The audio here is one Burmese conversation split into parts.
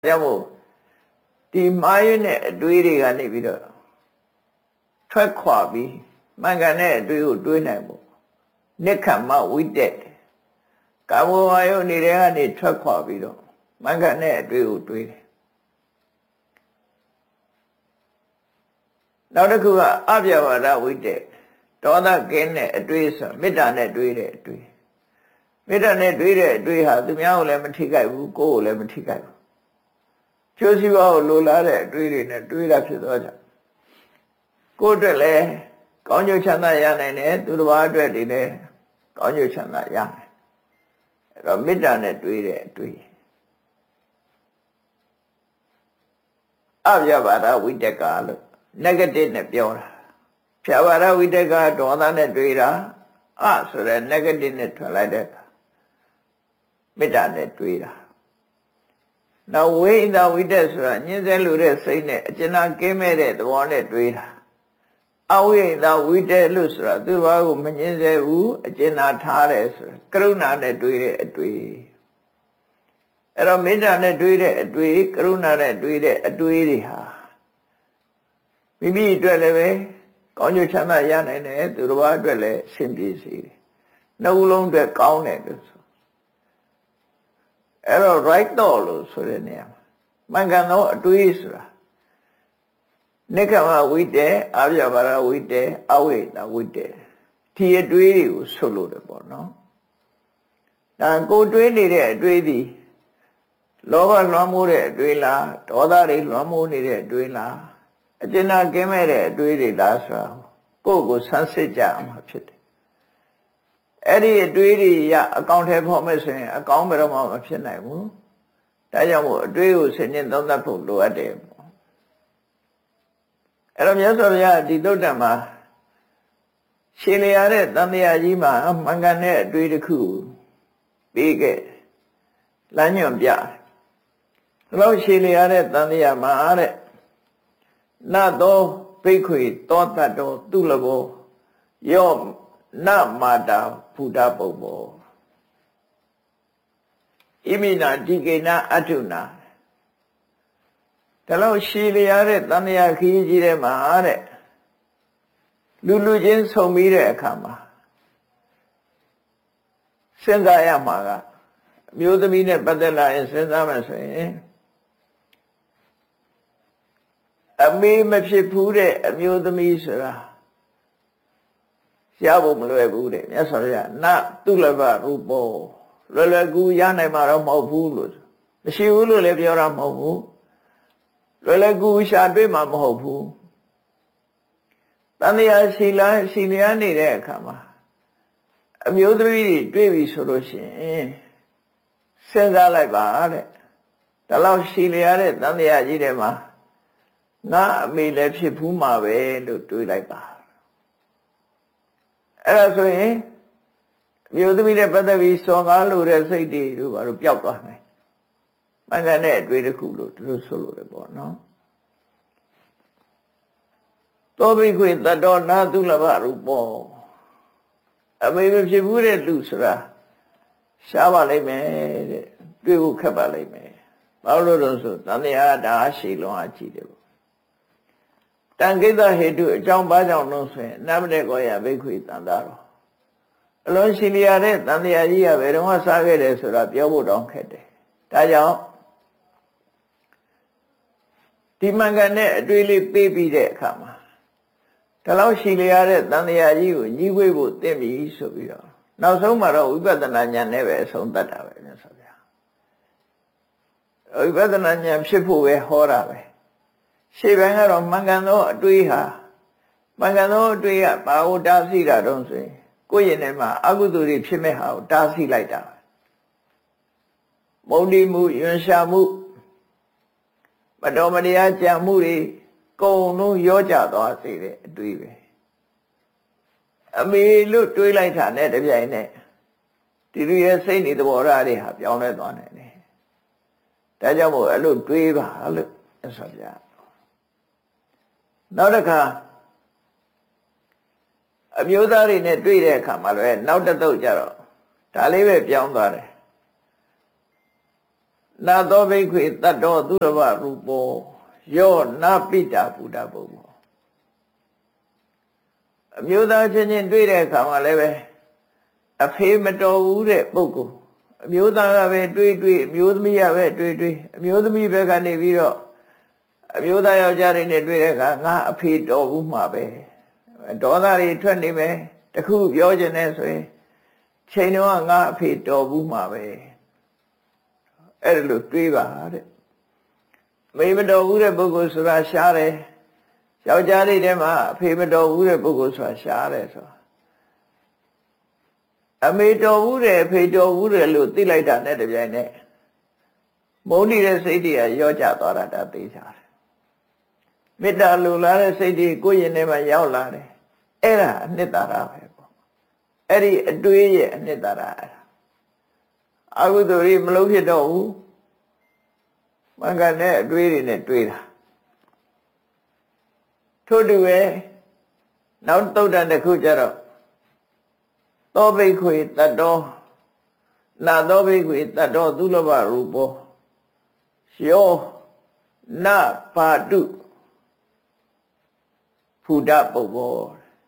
ကြောင့်မို့ဒီမှားရင်းတဲ့အတွေးတွေကနေပြီးတော့ထွက်ခွာပြီးမှန်ကန်တဲ့အတွေးကိုတွေးနိုင်ဖို့နိက္ခမဝိတက်ကာမဝါယုနေတဲ့ကနေထွက်ခွာပြီးတော့မှန်ကန်တဲ့အတွေးကိုတွေးတယ်နောက်တစ်ခုကအပြဝါဒဝိတက်ဒေါသကင်းတဲ့အတွေးဆိုမေတ္တာနဲ့တွေးတဲ့အတွေးမေတ္တာနဲ့တွေးတဲ့အတွေးဟာသူများကိုလည်းမထိခိုက်ဘူးကိုယ်ကိုလည်းမထိခိုက်ဘူးကျိုးစီးပွားကိုလိုလားတဲ့အတွေးတွေနဲ့တွေးတာဖြစ်သွားကြကိုယ်အတွက်လည်းကောင်းကျိုးချမ်းသာရနိုင်တယ်သူတစ်ပါးအတွက်ဒီလည်းကောင်းကျိုးချမ်းသာရမယ်အဲ့တော့မေတ္တာနဲ့တွေးတဲ့အတွေးအပြဘာဒဝိတက်ကလို့ negative နဲ့ပြောတာဖြာဘာဒဝိတက်ကဒေါသနဲ့တွေးတာဆိုတဲ့ negative နဲ့ထွက်လိုက်တဲ့မေတ္တာနဲ့တွေးတာနောက်ဝိဣဒဝိတက်ဆိုတာညှင်းဆဲလို့တဲ့စိတ်နဲ့အကျဉ်းနာကင်းမဲ့တဲ့သဘောနဲ့တွေးတာအဝိဣဒဝိတက်လို့ဆိုတာသူ့ဘာကိုမညှင်းဆဲဘူးအကျဉ်းနာထားတယ်ဆိုတာကရုဏာနဲ့တွေးတဲ့အတွေးအဲ့တော့မေတ္တာနဲ့တွေးတဲ့အတွေးကရုဏာနဲ့တွေးတဲ့အတွေးတွေဟာမိမိအတွက်လည်းပဲကောင်းကျိုးချမ်းသာရနိုင်တယ်သူတစ်ပါးအတွက်လည်းအဆင်ပြေစေတယ်နှလုံးအတွက်ကောင်းတယ်လို့ဆိုအဲ့တော့ right thought လို့ဆိုတဲ့နေရာမှာမှန်ကန်သောအတွေးဆိုတာနိက္ခမဝိတေအပြဘာရဝိတေအဝိဒဝိတေဒီအတွေးတွေကိုဆွလို့တယ်ပေါ့နော်ဒါကိုတွေးနေတဲ့အတွေးသည်လောဘလွှမ်းမိုးတဲ့အတွေးလားဒေါသတွေလွှမ်းမိုးနေတဲ့အတွေးလားအကျဉ်းနာကင်းမဲ့တဲ့အတွေးတွေလားဆိုတာကိုယ့်ကိုဆန်းစစ်ကြအောင်ဖြစ်တယ်အဲ့ဒီအတွေးတွေရအကောင့်ထဲဖော်မယ်ဆိုရင်အကောင့်ဘယ်တော့မှမဖြစ်နိုင်ဘူးဒါကြောင့်မို့အတွေးကိုစဉ်းကျင်သုံးသပ်ဖို့လိုအပ်တယ်ပေါ့အဲ့တော့မြတ်စွာဘုရားဒီသုတ္တံမှာရှင်းလျာတဲ့တန်တရားကြီးမှာမှန်ကန်တဲ့အတွေးတစ်ခုပြီးခဲ့လမ်းညွှန်ပြတယ်ဒီလောက်ရှင်းလျာတဲ့တန်တရားမှာတဲ့နတ်သောဘိက္ခွေသောတတ်တော်သူလဘောယောနမာတာဘုဒ္ဓပုပ္ပောဣမိနာဒီကေနာအထုနာဒါလို့ရှည်လျားတဲ့တန်မြာခီးကြီးထဲမှာတဲ့လူချင်းဆုံပြီးတဲ့အခါမှာစဉ်းစားရမှာကအမျိုးသမီးနဲ့ပတ်သက်လာရင်စဉ်းစားမှဆိုရင်အမေမဖြစ်ဘူးတဲ့အမျိုးသမီးဆိုတာရဖို့မလွယ်ဘူးတဲ့မြတ်စွာဘုရားနသုလဘရူပောလွယ်လွယ်ကူရနိုင်မှာတော့မဟုတ်ဘူးလို့မရှိဘူးလို့လည်းပြောတာမဟုတ်ဘူးလွယ်လွယ်ကူရှာတွေ့မှာမဟုတ်ဘူးတန်တရားရှိလျားနေတဲ့အခါမှာအမျိုးသမီးတွေတွေ့ပြီဆိုလို့ရှိရင်စဉ်းစားလိုက်ပါတဲ့ဒါလောက်ရှိလျားတဲ့တန်တရားကြီးထဲမှာငါအမေလည်းဖြစ်ဘူးမှာပဲလို့တွေးလိုက်ပါအဲ့ဒါဆိုရင်မျိုးသမီးနဲ့ပတ်သက်ပြီးစော်ကားလို့တဲ့စိတ်တွေတို့ဘာလို့ပျောက်သွားနိုင်မှန်ကန်တဲ့အတွေ့တစ်ခုလို့သူတို့ဆိုလို့ရပေါ့နော်သောဘိခွေတတော်နာသုလဘရူပောအမေမဖြစ်ဘူးတဲ့လူဆိုတာရှားပါလိမ့်မယ်တဲ့တွေ့ဖို့ခက်ပါလိမ့်မယ်ဘာလို့လဲဆိုတန်တရားဒါရှည်လုံးအကြည့်တယ်ပေါ့တန်ကိတ္တဟေတုအကြောင်းဘာကြောင့်လို့ဆိုရင်နမတေကောယဘိက္ခွေတန်တာတော့အလုံးရှိလျာတဲ့တန်တရားကြီးကဘယ်တော့မှစားခဲ့တယ်ဆိုတာပြောဖို့တောင်းခက်တယ်ဒါကြောင့်ဒီမှန်ကန်တဲ့အတွေ့လေးပေးပြီးတဲ့အခါမှာဒါလောက်ရှိလျာတဲ့တန်တရားကြီးကိုညီးဝေးဖို့သင့်ပြီဆိုပြီးတော့နောက်ဆုံးမှာတော့ဝိပဿနာဉာဏ်နဲ့ပဲအဆုံးသတ်တာပဲမြတ်စွာဘုရားဝိပဿနာဉာဏ်ဖြစ်ဖို့ပဲဟောတာပဲရှေ့ပိုင်းကတော့မှန်ကန်သောအတွေးဟာမှန်ကန်သောအတွေးကဘာကိုတားဆီးတာတုံးဆိုရင်ကိုယ့်ရင်ထဲမှာအကုသိုလ်တွေဖြစ်မဲ့ဟာကိုတားဆီးလိုက်တာမုန်းတိမှုယွန်ရှာမှုမတော်မတရားကြံမှုတွေကုန်လုံးရောကြသွားစေတဲ့အတွေးပဲအမေလို့တွေးလိုက်တာနဲ့တပြိုင်နက်ဒီလိုရဲ့စိတ်နေသဘောထားတွေဟာပြောင်းလဲသွားနိုင်တယ်ဒါကြောင့်မို့အဲ့လိုတွေးပါလို့ဆိုပြနောက်တစ်ခါအမျိုးသားတွေနဲ့တွေ့တဲ့အခါမှာလည်းနောက်တစ်သုတ်ကြတော့ဒါလေးပဲပြောင်းသွားတယ်နာသောဘိက္ခွေတတ္တောသုရဝရူပောယောနာပိတာဘုဒ္ဓဘုံအမျိုးသားချင်းချင်းတွေ့တဲ့အခါမှာလည်းပဲအဖေမတော်ဘူးတဲ့ပုဂ္ဂိုလ်အမျိုးသားကပဲတွေ့အမျိုးသမီးကပဲတွေ့အမျိုးသမီးဘက်ကနေပြီးတော့အမျိုးသားယောက်ျားတွေနဲ့တွေ့တဲ့အခါငါအဖေတော်ဘူးမှာပဲဒေါသတွေထွက်နေမယ်တခုပြောခြင်းနဲ့ဆိုရင်ချိန်တော့ငါအဖေတော်ဘူးမှာပဲအဲ့ဒါလို့တွေးပါတဲ့မေမတော်ဘူးတဲ့ပုဂ္ဂိုလ်ဆိုတာရှားတယ်ယောက်ျားလေးထဲမှာအဖေမတော်ဘူးတဲ့ပုဂ္ဂိုလ်ဆိုတာရှားတယ်ဆိုတာအမေတော်ဘူးတယ်အဖေတော်ဘူးတယ်လို့သိလိုက်တာနဲ့တပြိုင်နက်မုန်းနေတဲ့စိတ်တွေကရောကျသွားတာဒါသိကြတယ်မေတ္တာလိုလားတဲ့စိတ်တွေကိုယ်ရင်ထဲမှာရောက်လာတယ်အဲ့ဒါအနှစ်သာရပဲပေါ့အဲ့ဒီအတွေးရဲ့အနှစ်သာရအဲ့ဒါအကုသိုလ်တွေမလုပ်ဖြစ်တော့ဘူးမင်္ဂနဲ့အတွေးတွေနဲ့တွေးတာထို့တူပဲနောက်သုတ်တန်တစ်ခုကျတော့သောဘိက္ခွေတတ္တောနာသောဘိက္ခွေတတ္တောသုလဘရူပောယောနပါတုဖုဒ္ဓပုပ္ပော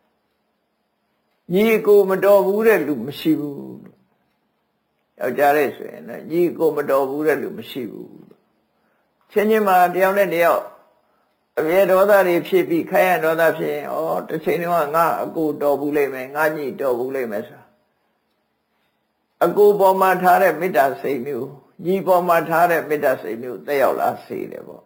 ညီကိုမတော်ဘူးတဲ့လူမရှိဘူးယောက်ျားလေးဆိုရင်လည်းညီကိုမတော်ဘူးတဲ့လူမရှိဘူးချင်းချင်းမှာတယောက်နဲ့တယောက်အမြဲဒေါသတွေဖြစ်ပြီးခိုင်းရဒေါသဖြစ်ရင်တစ်ချိန်တော့ငါအကိုတော်ဘူးလိမ့်မယ်ငါညီတော်ဘူးလိမ့်မယ်ဆိုအကိုပေါ်မှာထားတဲ့မေတ္တာစိတ်မျိုးညီပေါ်မှာထားတဲ့မေတ္တာစိတ်မျိုးတက်ရောက်လာစေတယ်ပေါ့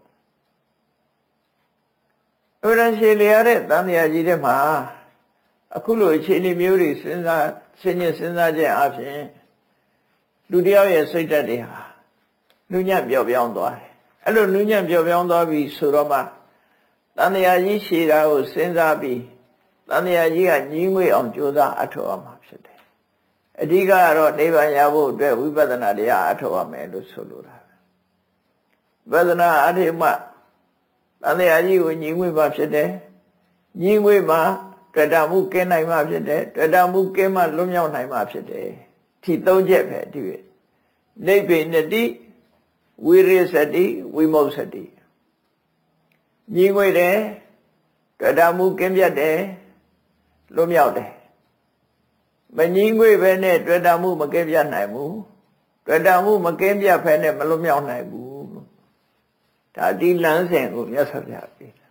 ဥရရှိလျရတဲ့တန်မြာကြီးတဲ့မှာအခုလိုအခြေအနေမျိုးတွေစဉ်းစားခြင်းခြင်းအပြင်လူတယောက်ရဲ့စိတ်ဓာတ်တွေဟာနုညံ့ပျော့ပြောင်းသွားတယ်အဲ့လိုနုညံ့ပျော့ပြောင်းသွားပြီဆိုတော့မှတန်မြာကြီးရှည်တာကိုစဉ်းစားပြီးတန်မြာကြီးကညီးငွေ့အောင်ကြိုးစားအထောက်အမှာဖြစ်တယ်အဓိကကတော့နိဗ္ဗာန်ရဖို့အတွက်ဝိပဿနာတရားအထောက်အမယ်လို့ဆိုလိုတာဝိပဿနာအထိမှတန်မြာကြီးကိုညီးငွေ့မှဖြစ်တယ်ညီးငွေ့မှတွေ့တာမှုကင်းနိုင်မှဖြစ်တယ်တွေ့တာမှုကင်းမှလွတ်မြောက်နိုင်မှဖြစ်တယ်ဒီသုံးချက်ပဲဒီနိဗ္ဗေနတိဝိရိစတိဝိမုတ်စတိညီငွေတယ်တွေ့တာမှုကင်းပြတ်တယ်လွတ်မြောက်တယ်မညီငွေပဲနဲ့တွေ့တာမှုမကင်းပြတ်နိုင်ဘူးတွေ့တာမှုမကင်းပြတ်ဖဲနဲ့မလွတ်မြောက်နိုင်ဘူးဒါဒီလမ်းစဉ်ကိုမြတ်စွာဘုရားပြတယ်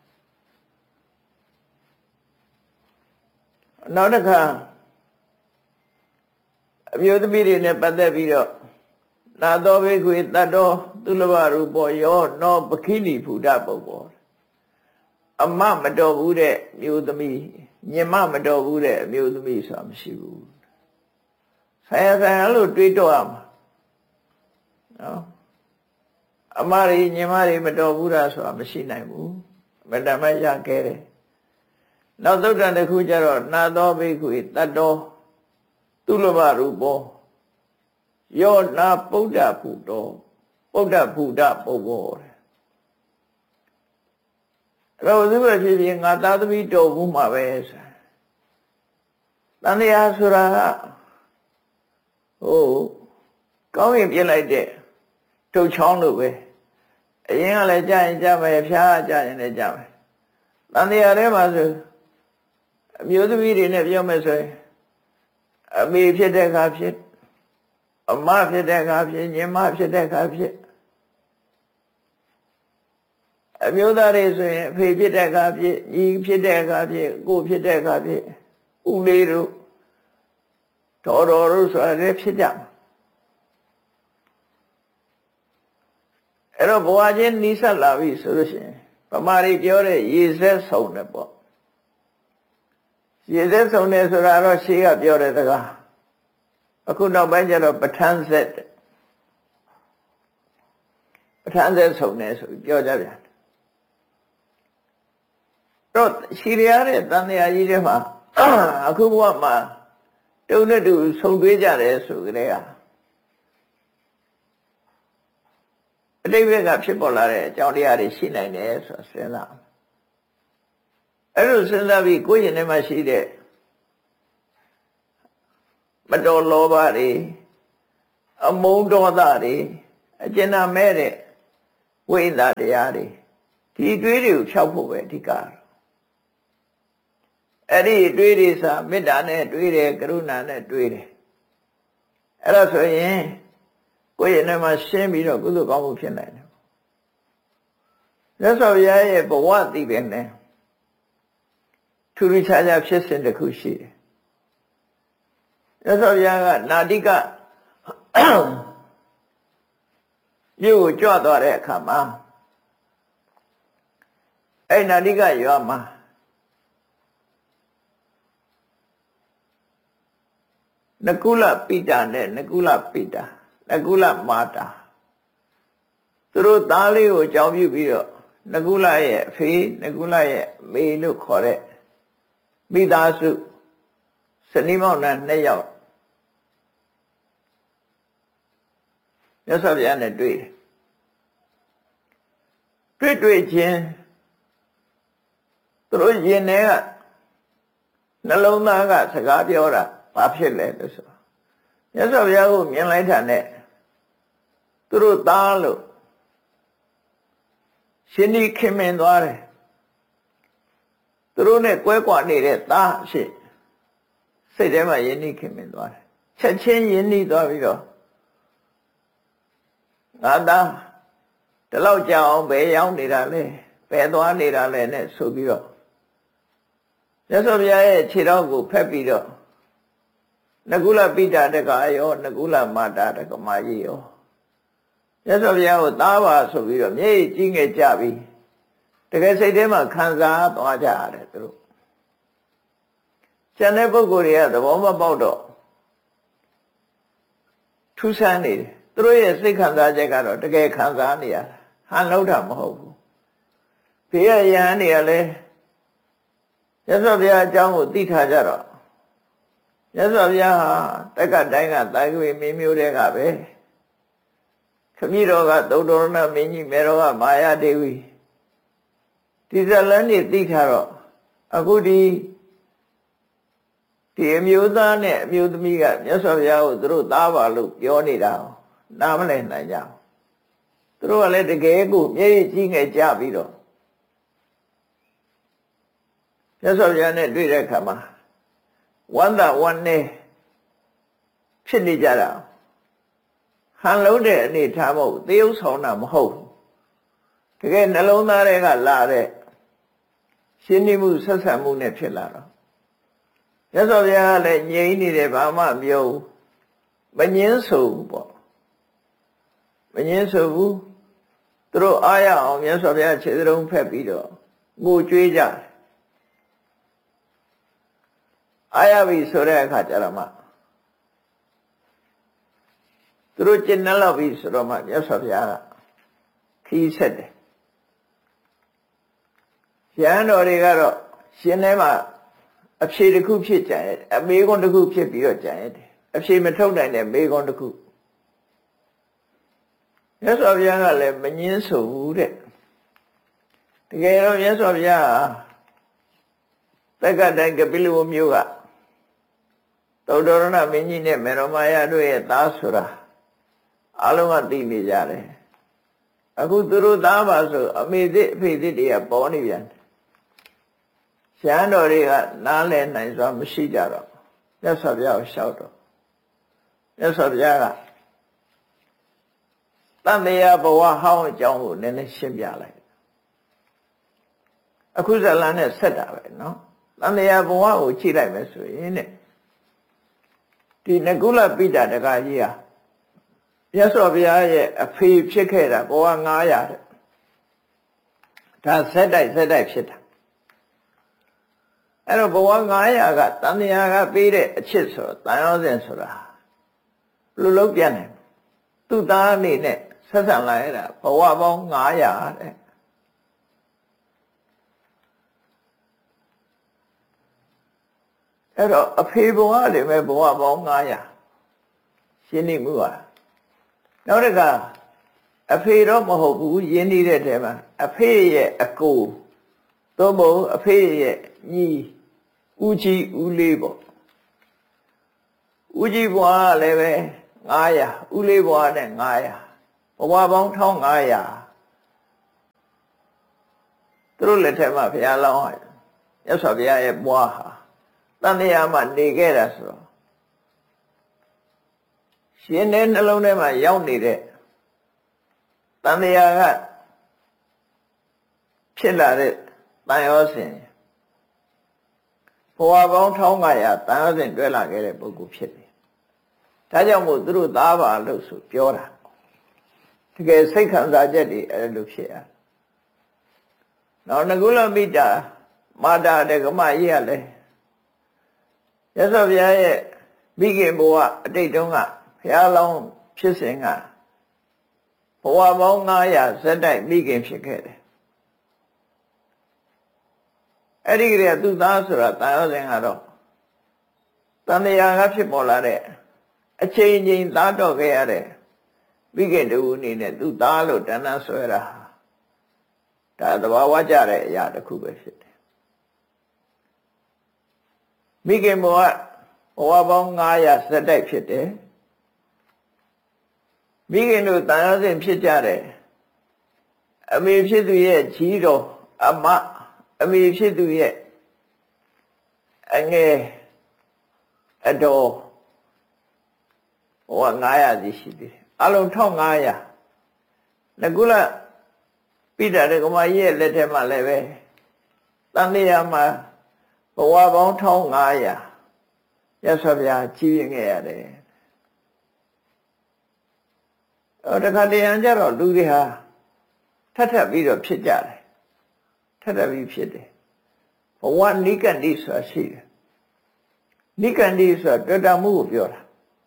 နောက်တစ်ခါအမျိုးသမီးတွေနဲ့ပတ်သက်ပြီးတော့နာသောဘိက္ခွေတတ္တောသုလဘရူပောယောနောပခိဏိဖုဒ္ဓပုပ္ပောအမမတော်ဘူးတဲ့မျိုးသမီးညင်မမတော်ဘူးတဲ့အမျိုးသမီးဆိုတာမရှိဘူးဆရာလို့တွေးတော့ရမှာနော်အမရီညင်မရီမတော်ဘူးတာဆိုတာမရှိနိုင်ဘူးမတမရခဲ့တယ်နောက်သုတ်တန်တစ်ခုကျတော့နာသောဘိက္ခွေတတ္တောသုလဘရူပောယောနာပုဒ္ဓဖုတောပုဒ္ဓဖုဒ္ဓပုပ္ပောအဲ့တော့ဒီလိုဖြစ်ဖြစ်ငါသားသမီးတော်ဘူးမှာပဲဆိုတန်တရားဆိုတာကောင်းရင်ပြစ်လိုက်တဲ့ထုတ်ချောင်းလို့ပဲအရင်ကလည်းကြာရင်ကြာမယ်ဖျားကြာရင်လည်းကြာမယ်တန်တရားထဲမှာဆိုအမျိုးသမီးတွေနဲ့ပြောမယ်ဆိုရင်အမေဖြစ်တဲ့အခါဖြစ်အမဖြစ်တဲ့အခါဖြစ်ညီမဖြစ်တဲ့အခါဖြစ်အမျိုးသားတွေဆိုရင်အဖေဖြစ်တဲ့အခါဖြစ်ညီဖြစ်တဲ့အခါဖြစ်ကိုဖြစ်တဲ့အခါဖြစ်ဦးလေးတို့တော်တို့ဆိုတာလည်းဖြစ်ကြမှာအဲ့တော့ဘဝချင်းနီးစပ်လာပြီဆိုလို့ရှိရင်ဗမာတွေပြောတဲ့ရေစက်ဆုံတယ်ပေါ့ရေစက်ဆုံတယ်ဆိုတာတော့ရှေးကပြောတဲ့စကားအခုနောက်ပိုင်းကျတော့ပဋ္ဌာန်းဆက်ဆုံတယ်ဆိုပြီးပြောကြပြန်တော့ရှိရတဲ့တန်တရားကြီးတွေမှာအခုဘဝမှာတုံနဲ့တူဆုံတွေ့ကြတယ်ဆိုကြတဲ့ကအတိတ်ဘက်ကဖြစ်ပေါ်လာတဲ့အကြောင်းတရားတွေရှိနိုင်တယ်ဆိုတာစဉ်းစားအဲ့လိုစဉ်းစားပြီးကိုယ့်ရင်ထဲမှာရှိတဲ့မတော်လောဘတွေအမုန်းဒေါသတွေအကျဉ်းနာမဲ့တဲ့ဝိသတရားတွေဒီတွေးတွေကိုဖြောက်ဖို့ပဲအဓိကအဲ့ဒီတွေးတွေစာမေတ္တာနဲ့တွေးတယ်ကရုဏာနဲ့တွေးတယ်အဲ့ဒါဆိုရင်ကိုယ့်ရဲ့နဲ့မှာရှင်းပြီးတော့ကုသိုလ်ကောင်းမှုဖြစ်နိုင်တယ်မြတ်စွာဘုရားရဲ့ဘဝသိပင်နဲ့ထူးထူးခြားခြားဖြစ်စဉ်တစ်ခုရှိတယ်မြတ်စွာဘုရားကနာတိကမြို့ကိုကြွသွားတဲ့အခါမှာအဲ့နာတိကရွာမှာနကုလပိတာနဲ့နကုလပိတာနကုလမာတာသူတို့သားလေးကိုကြောင်းပြုပြီးတော့နကုလရဲ့အဖေနကုလရဲ့မေလို့ခေါ်တဲ့မိသားစုစနီးမောင်နှံ2 ယောက်မြတ်စွာဘုရားနဲ့တွေ့ချင်းသူတို့ယင်ထဲကနှလုံးသားကစကားပြောတာဘာဖြစ်လဲလို့ဆိုမြတ်စွာဘုရားကိုမြင်လိုက်တာနဲ့သူတို့သားလို့ရှင်ဒီခင်မင်သွားတယ်သူတို့နဲ့ကွဲကွာနေတဲ့သားအဖြစ်စိတ်ထဲမှာယဉ်ဤခင်မင်သွားတယ်ချက်ချင်းယဉ်ဤသွားပြီးတော့ငါသားဒီလောက်ကြာအောင်ဘယ်ရောက်နေတာလဲဘယ်သွားနေတာလဲနဲ့ဆိုပြီးတော့မြတ်စွာဘုရားရဲ့ခြေထောက်ကိုဖက်ပြီးတော့နကုလပိတာတက္ကရောနကုလမာတာတက္ကမကြီးရောမြတ်စွာဘုရားကိုသားပါဆိုပြီးတော့မျက်ရည်ကြီးငယ်ကြပြီးတကယ်စိတ်ထဲမှာခံစားသွားကြရတယ်သူတို့ကျန်တဲ့ပုဂ္ဂိုလ်တွေကသဘောမပေါက်တော့ထူးဆန်းနေတယ်သူတို့ရဲ့စိတ်ခံစားချက်ကတော့တကယ်ခံစားနေရတာဟန်လောက်တာမဟုတ်ဘူးဘေးရဟန်းတွေကလည်းမြတ်စွာဘုရားအကြောင်းကိုသိထားကြတော့မြတ်စွာဘုရားဟာတက္ကတိုင်းကတာဂဝေမင်းမျိုးတွေကပဲခမည်းတော်ကသုတ္တရဏမင်းကြီးမေတော်ကမာယာဒေဝီဒီဇလန်းနေသိထားတော့အခုဒီအမျိုးသားနဲ့အမျိုးသမီးကမြတ်စွာဘုရားကိုသူတို့သားပါလို့ပြောနေတာနားမလည်နိုင်ကြဘူးသူတို့ကလည်းတကယ်ကိုမျက်ရည်ကြီးငယ်ကြပြီးတော့မြတ်စွာဘုရားနဲ့တွေ့တဲ့အခါမှာဝန္တာဝန္နေဖြစ်နေကြတာဟန်လုံးတဲ့အနေထားမဟုတ်သေယုတ်ဆောင်တာမဟုတ်တကယ်နှလုံးသားတွေကလာတဲ့ရှင်းနေမှုဆက်ဆံမှုနဲ့ဖြစ်လာတော့မြတ်စွာဘုရားကလည်းငြိမ်နေတယ်ဘာမှမပြောဘူးမငင်းဆိုဘူးပေါ့မငင်းဆိုဘူးသူတို့အားရအောင်မြတ်စွာဘုရားခြေစလုံးဖက်ပြီးတော့ငိုကြွေးကြတယ်အားရပြီဆိုတဲ့အခါကျတော့မှသူတို့ကျင့်နှလောက်ပြီဆိုတော့မှမြတ်စွာဘုရားကခီးဆက်တယ်ရဟန်းတော်တွေကတော့ရှင်ထဲမှာအဖြေတစ်ခုဖြစ်ကြရဲ့အမေခွန်းတစ်ခုဖြစ်ပြီးတော့ကြံရတယ်အဖြေမထုတ်နိုင်တဲ့မေခွန်းတစ်ခုမြတ်စွာဘုရားကလည်းမငင်းဆိုဘူးတဲ့တကယ်တော့မြတ်စွာဘုရားတက္ကတိုင်းကပိလဝမြို့ကသုတ္တရဏမင်းကြီးနဲ့မေရမယတို့ရဲ့သားဆိုတာအလုံးကသိနေကြတယ်အခုသူတို့သားပါဆိုအမေသစ်အဖေသစ်တွေကပေါ်နေပြန်ရဟန်းတော်တွေကနားလည်နိုင်စွာမရှိကြတော့မြတ်စွာဘုရားကိုလျှောက်တော့မြတ်စွာဘုရားကတန်တရားဘဝဟောင်းအကြောင်းကိုနည်းနည်းရှင်းပြလိုက်အခုဇလန်းနဲ့ဆက်တာပဲနော်တန်တရားဘဝကိုကြည့်လိုက်မယ်ဆိုရင်တဲ့ဒီနကုလပိတာတက္ကကြီးဟာမြတ်စွာဘုရားရဲ့အဖေဖြစ်ခဲ့တာဘဝ900တဲ့ဒါဆက်တိုက်ဖြစ်တာအဲ့တော့ဘဝ900ကတန်တရားကပေးတဲ့အချစ်ဆိုတန်ရောစဉ်ဆိုတာလူလုံးပြတ်နိုင်သူ့သားအနေနဲ့ဆက်ဆံလိုက်ရတာဘဝပေါင်း900တဲ့အဲ့တော့အဖေဘဝတွေမဲ့ဘဝပေါင်း900ရှင်းနေမှုပါနောက်တစ်ခါအဖေတော့မဟုတ်ဘူးယဉ်နေတဲ့တဲမှာအဖေရဲ့အကိုသို့မဟုတ်အဖေရဲ့ညီဦးကြီးဦးလေးပေါ့ဦးကြီးဘွားလည်းပဲ900ဦးလေးဘွားနဲ့900 ဘဝပေါင်း1500သူတို့လက်ထက်မှာဘုရားလောင်းဟာမြတ်စွာဘုရားရဲ့ဘွားဟာတန်တရားမှာနေခဲ့တာဆိုတော့ရှင်တဲ့နှလုံးထဲမှာရောက်နေတဲ့တန်တရားကဖြစ်လာတဲ့တန်ရောစဉ်ဘဝပေါင်း1500တန်ရောစဉ်တွဲလာခဲ့တဲ့ပုဂ္ဂိုလ်ဖြစ်တယ်။ဒါကြောင့်မို့သူတို့သားပါလို့ဆိုပြောတာတကယ်စိတ်ခံစားချက်တွေအဲ့လိုဖြစ်ရနောက်ငကုလမိတာမာတာတဲ့ကမကြီးကလည်းရသော်ဘုရားရဲ့မိခင်ဘဝအတိတ်တုန်းကဘုရားလောင်းဖြစ်စဉ်ကဘဝပေါင်း900ဇက်တိုက်မိခင်ဖြစ်ခဲ့တယ်အဲ့ဒီကလေးကသူ့သားဆိုတာတန်ရောစဉ်ကတော့တန်တရားကဖြစ်ပေါ်လာတဲ့အချိန်ချင်းသားတော့ခဲ့ရတဲ့မိခင်တူအနေနဲ့သူ့သားလို့တဏ္ဍဆွဲတာဒါသဘာဝကျတဲ့အရာတစ်ခုပဲဖြစ်တယ်မိခင်ဘဝပေါင်း900ဇက်တိုက်ဖြစ်တယ်မိခင်တို့တန်ရောစဉ်ဖြစ်ကြတယ်အမေဖြစ်သူရဲ့ကြီးတော်အမေဖြစ်သူရဲ့အငယ်အတော်900စီရှိသေးတယ်အလုံး1500ငကုလပိဋကကမကြီးရဲ့လက်ထက်မှာလည်းပဲတန်တရားမှာဘဝပေါင်း1500ရသော်ဗျာကြီးရင်ခဲ့ရတယ်တခါတရံကြတော့လူတွေဟာထပ်ပြီးတော့ဖြစ်ကြတယ်ထပ်ပြီးဖြစ်တယ်ဘဝနိကန္တိဆိုတာရှိတယ်နိကန္တိဆိုတာတွေ့တာမှုကိုပြောတာ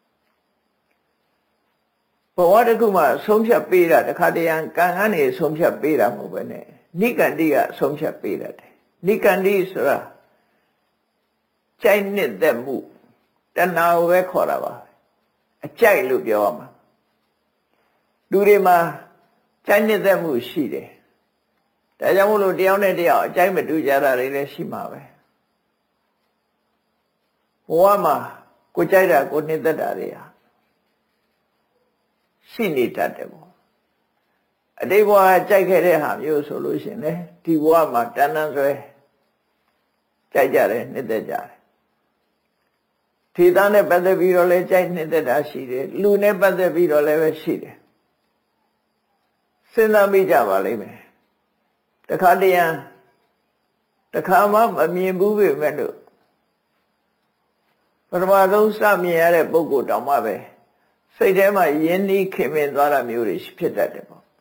ဘဝတစ်ခုမှာဆုံးဖြတ်ပေးတာတခါတရံကံကနေဆုံးဖြတ်ပေးတာမဟုတ်ပဲနဲ့နိကန္တိကဆုံးဖြတ်ပေးတတ်တယ်နိကန္တိဆိုတာကြိုက်နှစ်သက်မှုတဏှာကိုပဲခေါ်တာပါအကြိုက်လို့ပြောရမှာလူတွေမှာကြိုက်နှစ်သက်မှုရှိတယ်ဒါကြောင့်မို့လို့တယောက်နဲ့တယောက်အကြိုက်မတူကြတာတွေလည်းရှိမှာပဲဘဝမှာကိုကြိုက်တာကိုနှစ်သက်တာတွေဟာရှိနေတတ်တယ်ပေါ့အတိတ်ဘဝကြိုက်ခဲ့တဲ့ဟာမျိုးဆိုလို့ရှိရင်လေဒီဘဝမှာတဏ္ဍဆွဲကြိုက်ကြတယ်နှစ်သက်ကြတယ်ထေသားနဲ့ပတ်သက်ပြီးတော့လည်းကြိုက်နှစ်သက်တာရှိတယ်လူနဲ့ပတ်သက်ပြီးတော့လည်းပဲရှိတယ်စဉ်းစားမိကြပါလိမ့်မယ်တခါတရံတခါမှမမြင်ဘူးပဲမဲ့လို့ပထမဆုံးစမြင်ရတဲ့ပုဂ္ဂိုလ်တောင်မှပဲစိတ်ထဲမှာယဉ်နီးခင်မင်သွားတာမျိုးတွေဖြစ်တတ်တယ်ပေါ့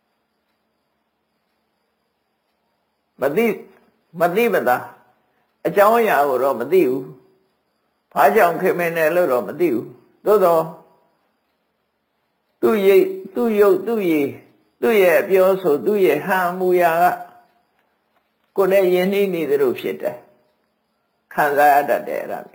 မသိမသာအကြောင်းအရာကိုတော့မသိဘူးဘာကြောင့်ခင်မင်တယ်လို့တော့မသိဘူးသို့တော့သူ့ရိပ်သူ့ရုပ်သူ့ရည်သူ့ရဲ့ပြောဆိုသူ့ရဲ့ဟန်မူရာကကိုယ်နဲ့ယဉ်နီးနေသလိုဖြစ်တယ်ခံစားရတတ်တယ်အဲ့ဒါ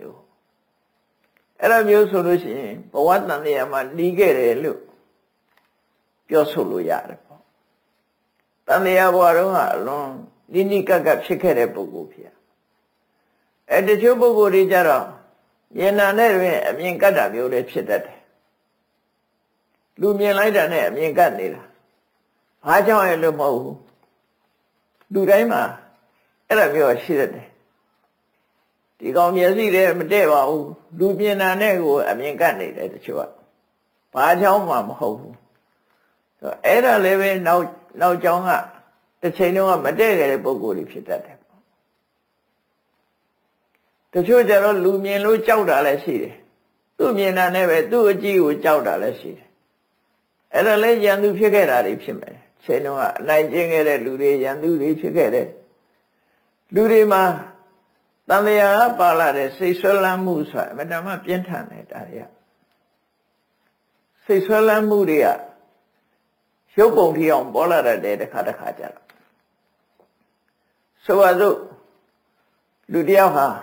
မျိုးဆိုလို့ရှိရင်ဘဝတန်တရားမှာနှီးခဲ့တယ်လို့ပြောဆိုလို့ရတယ်ပေါ့တန်တရားဘဝတုန်းကအလွန်နိကကဖြစ်ခဲ့တဲ့ပုဂ္ဂိုလ်ဖြစ်တချို့ပုဂ္ဂိုလ်တွေကြတော့ဉာဏ်နဲ့တွင်အမြင်ကတ်တာမျိုးလည်းဖြစ်တတ်တယ်လူမြင်လိုက်တာနဲ့အမြင်ကတ်နေတာဘာကြောင့်လဲလို့မဟုတ်ဘူးလူတိုင်းမှာအဲ့ဒါမျိုးရှိတတ်တယ်ဒီကောင်မျက်စိလည်းမတည့်ပါဘူးလူမြင်တာနဲ့ကိုအမြင်ကတ်နေတယ်တချို့ကဘာကြောင့်မှမဟုတ်ဘူးအဲ့ဒါလည်းပဲနောက်ကြောင်းကတစ်ချိန်လုံးကမတည့်ခဲ့တဲ့ပုံကိုယ်တွေဖြစ်တတ်တယ်တချို့ကျတော့လူမြင်လို့ကြောက်တာလည်းရှိတယ်သူ့မြင်တာနဲ့ပဲသူ့အကြည့်ကိုကြောက်တာလည်းရှိတယ်အဲ့ဒါလည်းရန်သူဖြစ်ခဲ့တာတွေဖြစ်မယ်ချိန်လုံးကအနိုင်ကျင့်ခဲ့တဲ့လူတွေရန်သူတွေဖြစ်ခဲ့တဲ့လူတွေမှာတန်လျာပါလာတဲ့စိတ်ဆွဲလန်းမှုဆိုတာအမှန်တမ်းပြင်းထန်တယ်ဒါတွေကစိတ်ဆွဲလန်းမှုတွေကရုပ်ပုံထီအောင်ပေါ်လာတဲ့တစ်ခါကြတော့ဆိုပါစို့လူတယောက်ဟာ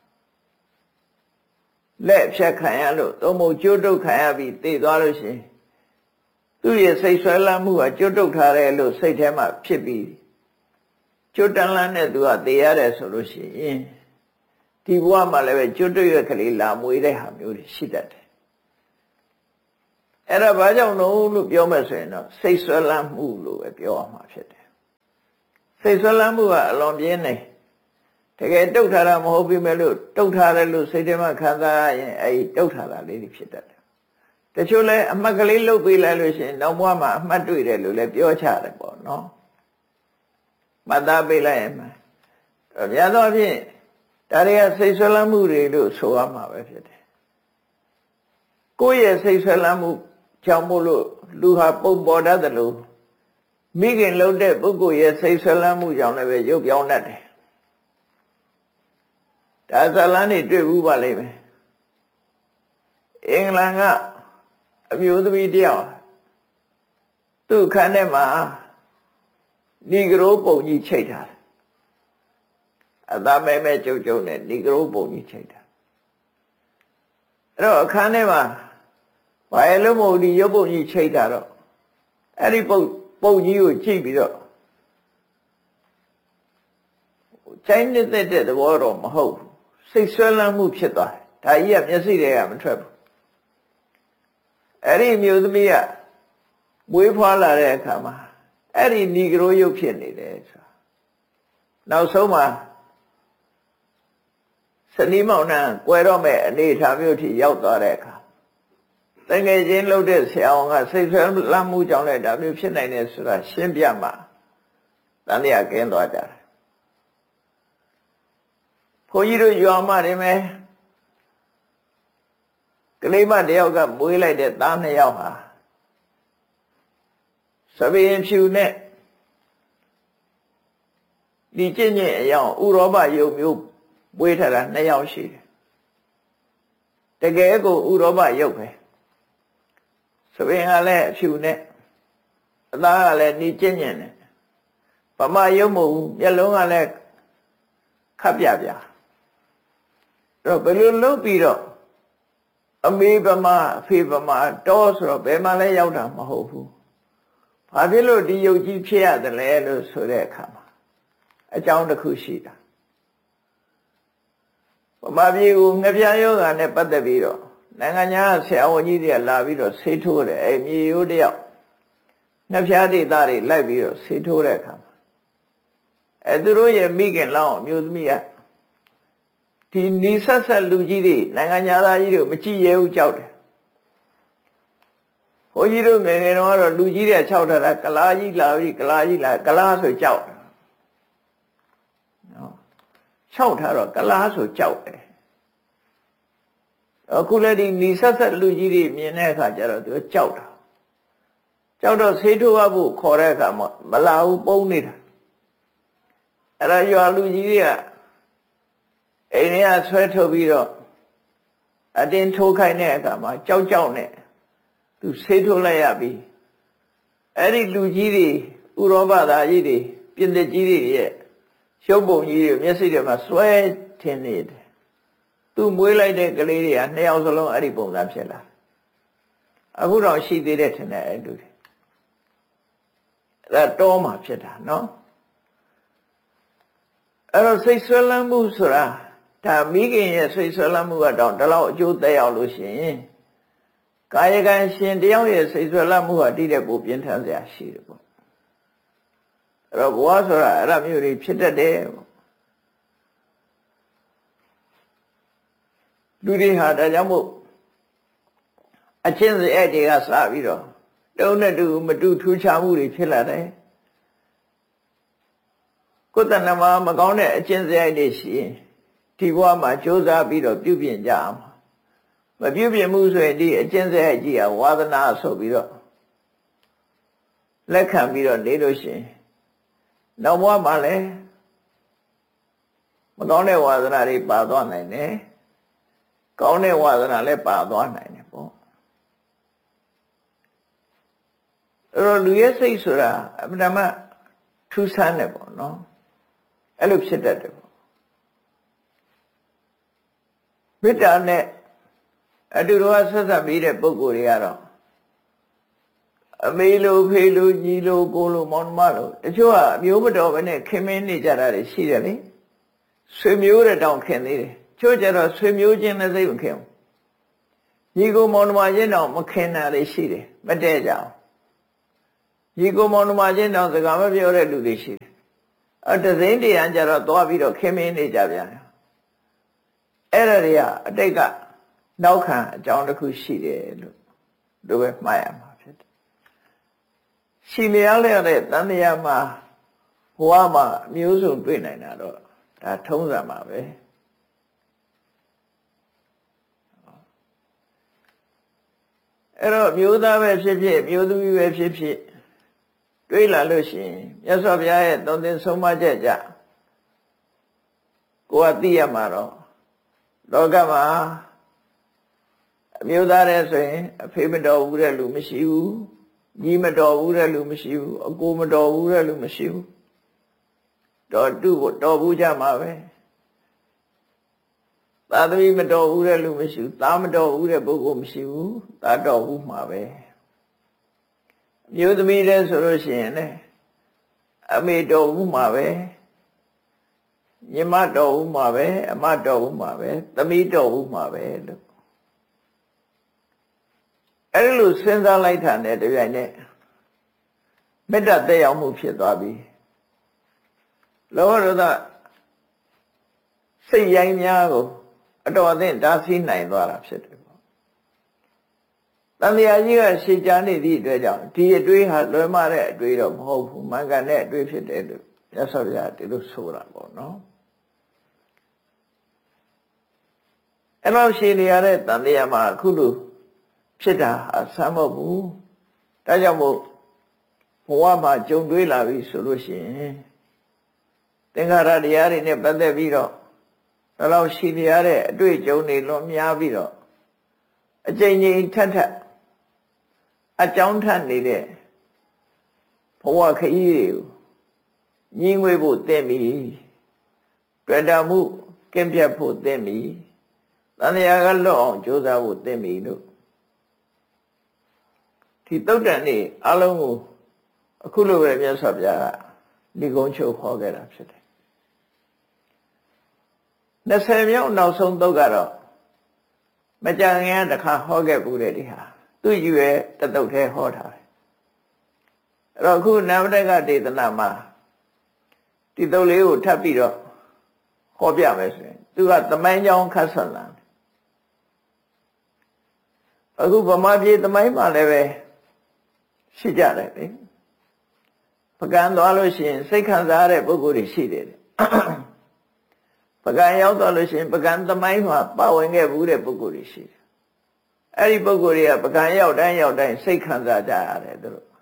လက်ဖြတ်ခံရလို့သုံးဖို့ကြိုးတုပ်ခံရပြီးသေသွားလို့ရှိရင်သူ့ရဲ့စိတ်ဆွဲလန်းမှုကကြိုးတုပ်ထားတယ်လို့စိတ်ထဲမှာဖြစ်ပြီးကြိုးတန်းလန်းနဲ့သူကသေရတယ်ဆိုလို့ရှိရင်ဒီဘဝမှာလည်းပဲကြွတ်ရွက်ကလေးလာမွေးတဲ့ဟာမျိုးတွေရှိတတ်တယ်အဲ့ဒါဘာကြောင့်လို့ပြောမယ်ဆိုရင်တော့စိတ်ဆွဲလန်းမှုလို့ပဲပြောရမှာဖြစ်တယ်စိတ်ဆွဲလန်းမှုကအလွန်ပြင်းနေတကယ်တုတ်ထားတာမဟုတ်ပြီမဲ့လို့တုတ်ထားတယ်လို့စိတ်ထဲမှာခံစားရရင်အဲ့ဒီတုတ်ထားတာလေးတွေဖြစ်တတ်တယ်တချို့လဲအမှတ်ကလေးလုပ်ပေးလိုက်လို့ရှိရင်နောက်ဘဝမှာအမှတ်တွေ့တယ်လို့လည်းပြောချတယ်ပေါ့နော်မှတ်သားပေးလိုက်ရင်များသောအားဖြင့်ဒါတွေကစိတ်ဆွဲလန်းမှုတွေလို့ဆိုရမှာပဲဖြစ်တယ်ကိုယ့်ရဲ့စိတ်ဆွဲလန်းမှုကြောင့်မို့လို့လူဟာပုံပေါ်တတ်တယ်လို့မိခင်လုံးတဲ့ပုဂ္ဂိုလ်ရဲ့စိတ်ဆွဲလန်းမှုကြောင့်လည်းပဲရုပ်ပြောင်းတတ်တယ်ဒါဇလန်းနေတွေ့ဘူးပါလိမ့်မယ်အင်္ဂလန်ကအမျိုးသမီးတယောက်သူ့ခန်းထဲမှာနီဂရိုးပုံကြီးချိတ်ထားတယ်အသားမဲကျုပ်နဲ့နီဂရိုးပုံကြီးချိတ်ထားအဲ့တော့အခန်းထဲမှာဘာလို့မဟုတ်ဒီရုပ်ပုံကြီးချိတ်တာတော့အဲ့ဒီပုံကြီးကိုကြည့်ပြီးတော့ချိုင်းနေတဲ့သဘောတော့မဟုတ်ဘူးစိတ်ဆွဲလန်းမှုဖြစ်သွားတယ်ဒါကြီးကမျက်စိတွေကမထွက်ဘူးအဲ့ဒီမျိုးသမီးကမွေးဖွားလာတဲ့အခါမှာအဲ့ဒီနီဂရိုးရုပ်ဖြစ်နေတယ်ဆိုတာနောက်ဆုံးမှာစနီးမောင်နှံကွယ်တော့မဲ့အနေအထားမျိုးထိရောက်သွားတဲ့အခါတကယ်ချင်းလှုပ်တဲ့ဆရာအောင်ကစိတ်ဆွဲလန်းမှုကြောင့်လည်းဒါမျိုးဖြစ်နိုင်တယ်ဆိုတာရှင်းပြမှတန်တရားကင်းသွားကြတယ်ဘုန်းကြီးတို့ရွာမှာနေမယ်ကလေးမတယောက်ကမွေးလိုက်တဲ့သားနှစ်ယောက်ဟာသပင်ဖြူနဲ့ဒီကျင့်အယောင်ဥရောပယုံမျိုးမွေးထားတာနှစ်ယောက်ရှိတယ်တကယ်ကိုဥရောပယုံပဲသပင်ကလည်းအဖြူနဲ့အသားကလည်းဒီကျင့်နဲ့ဗမာယုံမဟုတ်ဘူးမျက်လုံးကလည်းခပ်ပြပြအဲ့တော့ဘယ်လိုလုပ်ပြီးတော့အမေဗမာအဖေဗမာတောဆိုတော့ဘယ်မှလည်းရောက်တာမဟုတ်ဘူးဘာဖြစ်လို့ဒီယုတ်ကြီးဖြစ်ရတယ်လဲလို့ဆိုတဲ့အခါမှာအကြောင်းတစ်ခုရှိတာဗမာပြည်ကိုငပြယောဂါနဲ့ပတ်သက်ပြီးတော့နိုင်ငံခြားဆရာဝန်ကြီးတွေကလာပြီးတော့ဆေးထိုးတယ်အဲမြေရိုးတယောက်ငပြဒေသတွေလိုက်ပြီးတော့ဆေးထိုးတဲ့အခါမှာအဲသူတို့ရဲ့မိခင်လောင်းအမျိုးသမီးကဒီနီဆက်လူကြီးတွေနိုင်ငံသားကြီးတို့မကြည့်ရဘူးကြောက်တယ်ဘုန်းကြီးတို့ငယ်ငယ်တော့လူကြီးတွေ၆ထားတာကလားကြီးလာပြီကလားကြီးလာကလားဆိုကြောက်တယ်နော်၆ထားတော့ကလားဆိုကြောက်တယ်အခုလည်းဒီနီဆက်လူကြီးတွေမြင်တဲ့အခါကျတော့သူကြောက်တာကြောက်တော့ဆေးထိုးဖို့ခေါ်တဲ့အခါမှာမလာဘူးပုံနေတာအဲ့ဒါရွာလူကြီးတွေကအိမ်ထဲကဆွဲထုတ်ပြီးတော့အတင်းထိုးခိုင်းတဲ့အခါမှာကြောက်နဲ့သူဆေးထိုးလိုက်ရပြီအဲ့ဒီလူကြီးတွေဥရောပသားကြီးတွေပြင်သစ်ကြီးတွေရဲ့ရှုပ်ပုံကြီးတွေမျက်စိတွေမှာစွဲထင်နေတယ်သူမွေးလိုက်တဲ့ကလေးတွေကနှစ်ယောက်စလုံးအဲ့ဒီပုံစံဖြစ်လာအခုတော့ရှိသေးတယ်ထင်တယ်အဲ့လူတွေအဲ့ဒါတောမှာဖြစ်တာနော်အဲ့တော့စိတ်ဆွဲလန်းမှုဆိုတာဒါမိခင်ရဲ့စိတ်ဆွဲလန်းမှုကတော့ဒီလောက်အကျိုးသက်ရောက်လို့ရှိရင်ကာယကံရှင်တယောက်ရဲ့စိတ်ဆွဲလန်းမှုဟာတိတဲ့ပိုပြင်းထန်စရာရှိတယ်ပေါ့အဲ့တော့ဘဝဆိုတာအဲ့ဒါမျိုးတွေဖြစ်တတ်တယ်ပေါ့လူတွေဟာဒါကြောင့်မို့အချင်းစရိုက်တွေကစပြီးတော့တုံးနဲ့တူမတူထူးခြားမှုတွေဖြစ်လာတယ်ကိုယ်တဏ္ဍမှာမကောင်းတဲ့အချင်းစရိုက်တွေရှိရင်ဒီဘဝမှာကြိုးစားပြီးတော့ပြုပြင်ကြအောင်မပြုပြင်မှုဆိုရင်ဒီအကျင့်စရိုက်ကြီးကဝါသနာဆိုပြီးတော့လက်ခံပြီးတော့နေလို့ရှိရင်နောက်ဘဝမှာလည်းမကောင်းတဲ့ဝါသနာတွေပါသွားနိုင်တယ်ကောင်းတဲ့ဝါသနာလည်းပါသွားနိုင်တယ်ပေါ့အဲ့တော့လူရဲ့စိတ်ဆိုတာအမှန်တမ်းထူးဆန်းတယ်ပေါ့နော်အဲ့လိုဖြစ်တတ်တယ်ပေါ့မေတ္တာနဲ့အတူတူဆက်ဆက်ပြီးတဲ့ပုဂ္ဂိုလ်တွေကတော့အမေလိုဖေလိုညီလိုကိုလိုမောင်နှမလိုတချို့ကအမျိုးမတော်ဘဲနဲ့ခင်မင်းနေကြတာတွေရှိတယ်လေဆွေမျိုးတဲ့တောင်ခင်သေးတယ်ချို့ကျတော့ဆွေမျိုးချင်းနဲ့စိတ်မခင်ဘူးညီကိုမောင်နှမချင်းတောင်မခင်တာလေးရှိတယ်မတည့်ကြအောင်ညီကိုမောင်နှမချင်းတောင်စကားမပြောတဲ့လူတွေရှိတယ်တစိမ့်တရားကြတော့သွားပြီးတော့ခင်မင်းနေကြပြန်တယ်အဲ့ဒါတွေကအတိတ်ကနောက်ခံအကြောင်းတစ်ခုရှိတယ်လို့ပဲမှားရမှာဖြစ်တယ်ရှိလျားလျက်တဲ့တန်တရားမှာဘဝမှာအမျိုးစုံတွေ့နိုင်တာတော့ဒါထုံးစံပါပဲအဲ့တော့မျိုးသားပဲဖြစ်ဖြစ်မျိုးသမီးပဲဖြစ်ဖြစ်တွေးလာလို့ရှိရင်မြတ်စွာဘုရားရဲ့သုံးသင်ဆုံးမချက်ကြကိုယ်ကသိရမှာတော့လောကမှာအမျိုးသားတဲ့ဆိုရင်အဖေမတော်ဘူးတဲ့လူမရှိဘူးညီမတော်ဘူးတဲ့လူမရှိဘူးအကိုမတော်ဘူးတဲ့လူမရှိဘူးတော်တူကိုတော်ဘူးကြမှာပဲသာသမီမတော်ဘူးတဲ့လူမရှိဘူးသားမတော်ဘူးတဲ့ပုဂ္ဂိုလ်မရှိဘူးသားတော်ဘူးမှာပဲမျိုးသမီးတဲ့ဆိုလို့ရှိရင်လည်းအမေတော်ဘူးမှာပဲညီမတော်ဘူးမှာပဲအမတော်ဘူးမှာပဲသမီးတော်ဘူးမှာပဲလို့အဲ့လိုစဉ်းစားလိုက်တာနဲ့တပြိုင်နက်မေတ္တာသက်ရောက်မှုဖြစ်သွားပြီလောဘဒေါသစိတ်ရိုင်းများကိုအတော်အသင့်တားဆီးနိုင်သွားတာဖြစ်တယ်ပေါ့တန်တရားကြီးကရှေ့ကြားနေသည့်အတွက်ကြောင့်ဒီအတွေးဟာလွယ်မတဲ့အတွေးတော့မဟုတ်ဘူးမှန်ကန်တဲ့အတွေးဖြစ်တယ်လို့မြတ်စွာဘုရားဒီလိုဆိုတာပေါ့နော်အဲ့လိုရှည်နေရတဲ့တန်တရားမှာအခုလိုဖြစ်တာအဆမ်းမဟုတ်ဘူးဒါကြောင့်မို့ဘဝမှာကြုံတွေ့လာပြီဆိုလို့ရှိရင်သင်္ခါရတရားတွေနဲ့ပတ်သက်ပြီးတော့ဒါလောက်ရှိနေရတဲ့အတွေ့အကြုံတွေလွန်များပြီးတော့အကျဉ်းချင်းထက်အကြောင်းထက်နေတဲ့ဘဝခရီးတွေကိုညီငွေဖို့သင့်ပြီတွေ့တာမှုကင်းပြတ်ဖို့သင့်ပြီတန်တရားကလွတ်အောင်ကြိုးစားဖို့သင့်ပြီလို့ဒီတုတ်တန်နေအလုံးကိုအခုလိုပဲမြတ်စွာဘုရားကဒီကုန်းချုပ်ခေါ်ခဲ့တာဖြစ်တယ်20မြောက်နောက်ဆုံးတုတ်ကတော့မကြခင်ကတခါဟောခဲ့ဘူးတဲ့ဒီဟာသူ့ရွယ်တတုတ်ထဲဟောထားတယ်အဲ့တော့အခုနဝတကဒေသနာမှာဒီတုတ်လေးကိုထပ်ပြီးတော့ဟောပြမယ်ဆိုရင်သူကသမိုင်းကြောင်းခတ်ဆက်လာအခုဗမာပြည်သမိုင်းမှာလည်းပဲရှိကြတယ်လေပကံသွားလို့ရှိရင်စိတ်ခံစားရတဲ့ပုဂ္ဂိုလ်တွေရှိတယ်ပကံရောက်သွားလို့ရှိရင်ပကံသမိုင်းမှာပါဝင်ခဲ့ဘူးတဲ့ပုဂ္ဂိုလ်တွေရှိတယ်အဲ့ဒီပုဂ္ဂိုလ်တွေကပကံရောက်တိုင်းစိတ်ခံစားကြရတယ်သူတို့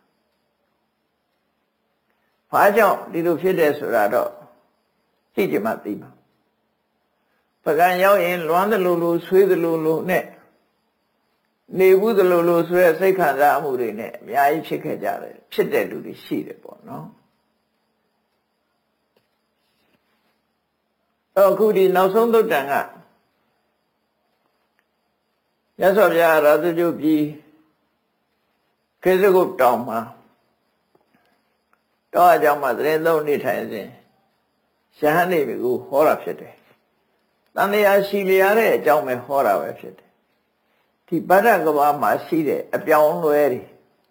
ဘာကြောင့်ဒီလိုဖြစ်တယ်ဆိုတာတော့သိကြမှသိမှာပကံရောက်ရင်လွမ်းသလိုလိုဆွေးသလိုလိုနဲ့နေဘူးသလိုလိုဆိုတဲ့စိတ်ခံစားမှုတွေနဲ့အများကြီးဖြစ်ခဲ့ကြတယ်ဖြစ်တဲ့လူတွေရှိတယ်ပေါ့နော်အခုဒီနောက်ဆုံးသုတ်တန်ကရသော်ဗျာရာဇဂုပြည်ခေစကုတ်တောင်မှာတော့အကြောင်းမှာသတင်းသုံးနေထိုင်စဉ်ရှဟန်နေပြီကိုဟောတာဖြစ်တယ်တန်တရားရှိလျားတဲ့အကြောင်းပဲဟောတာပဲဖြစ်တယ်ဒီဗဒ္ဒကဘာမှာရှိတဲ့အပြောင်းလွဲတွေ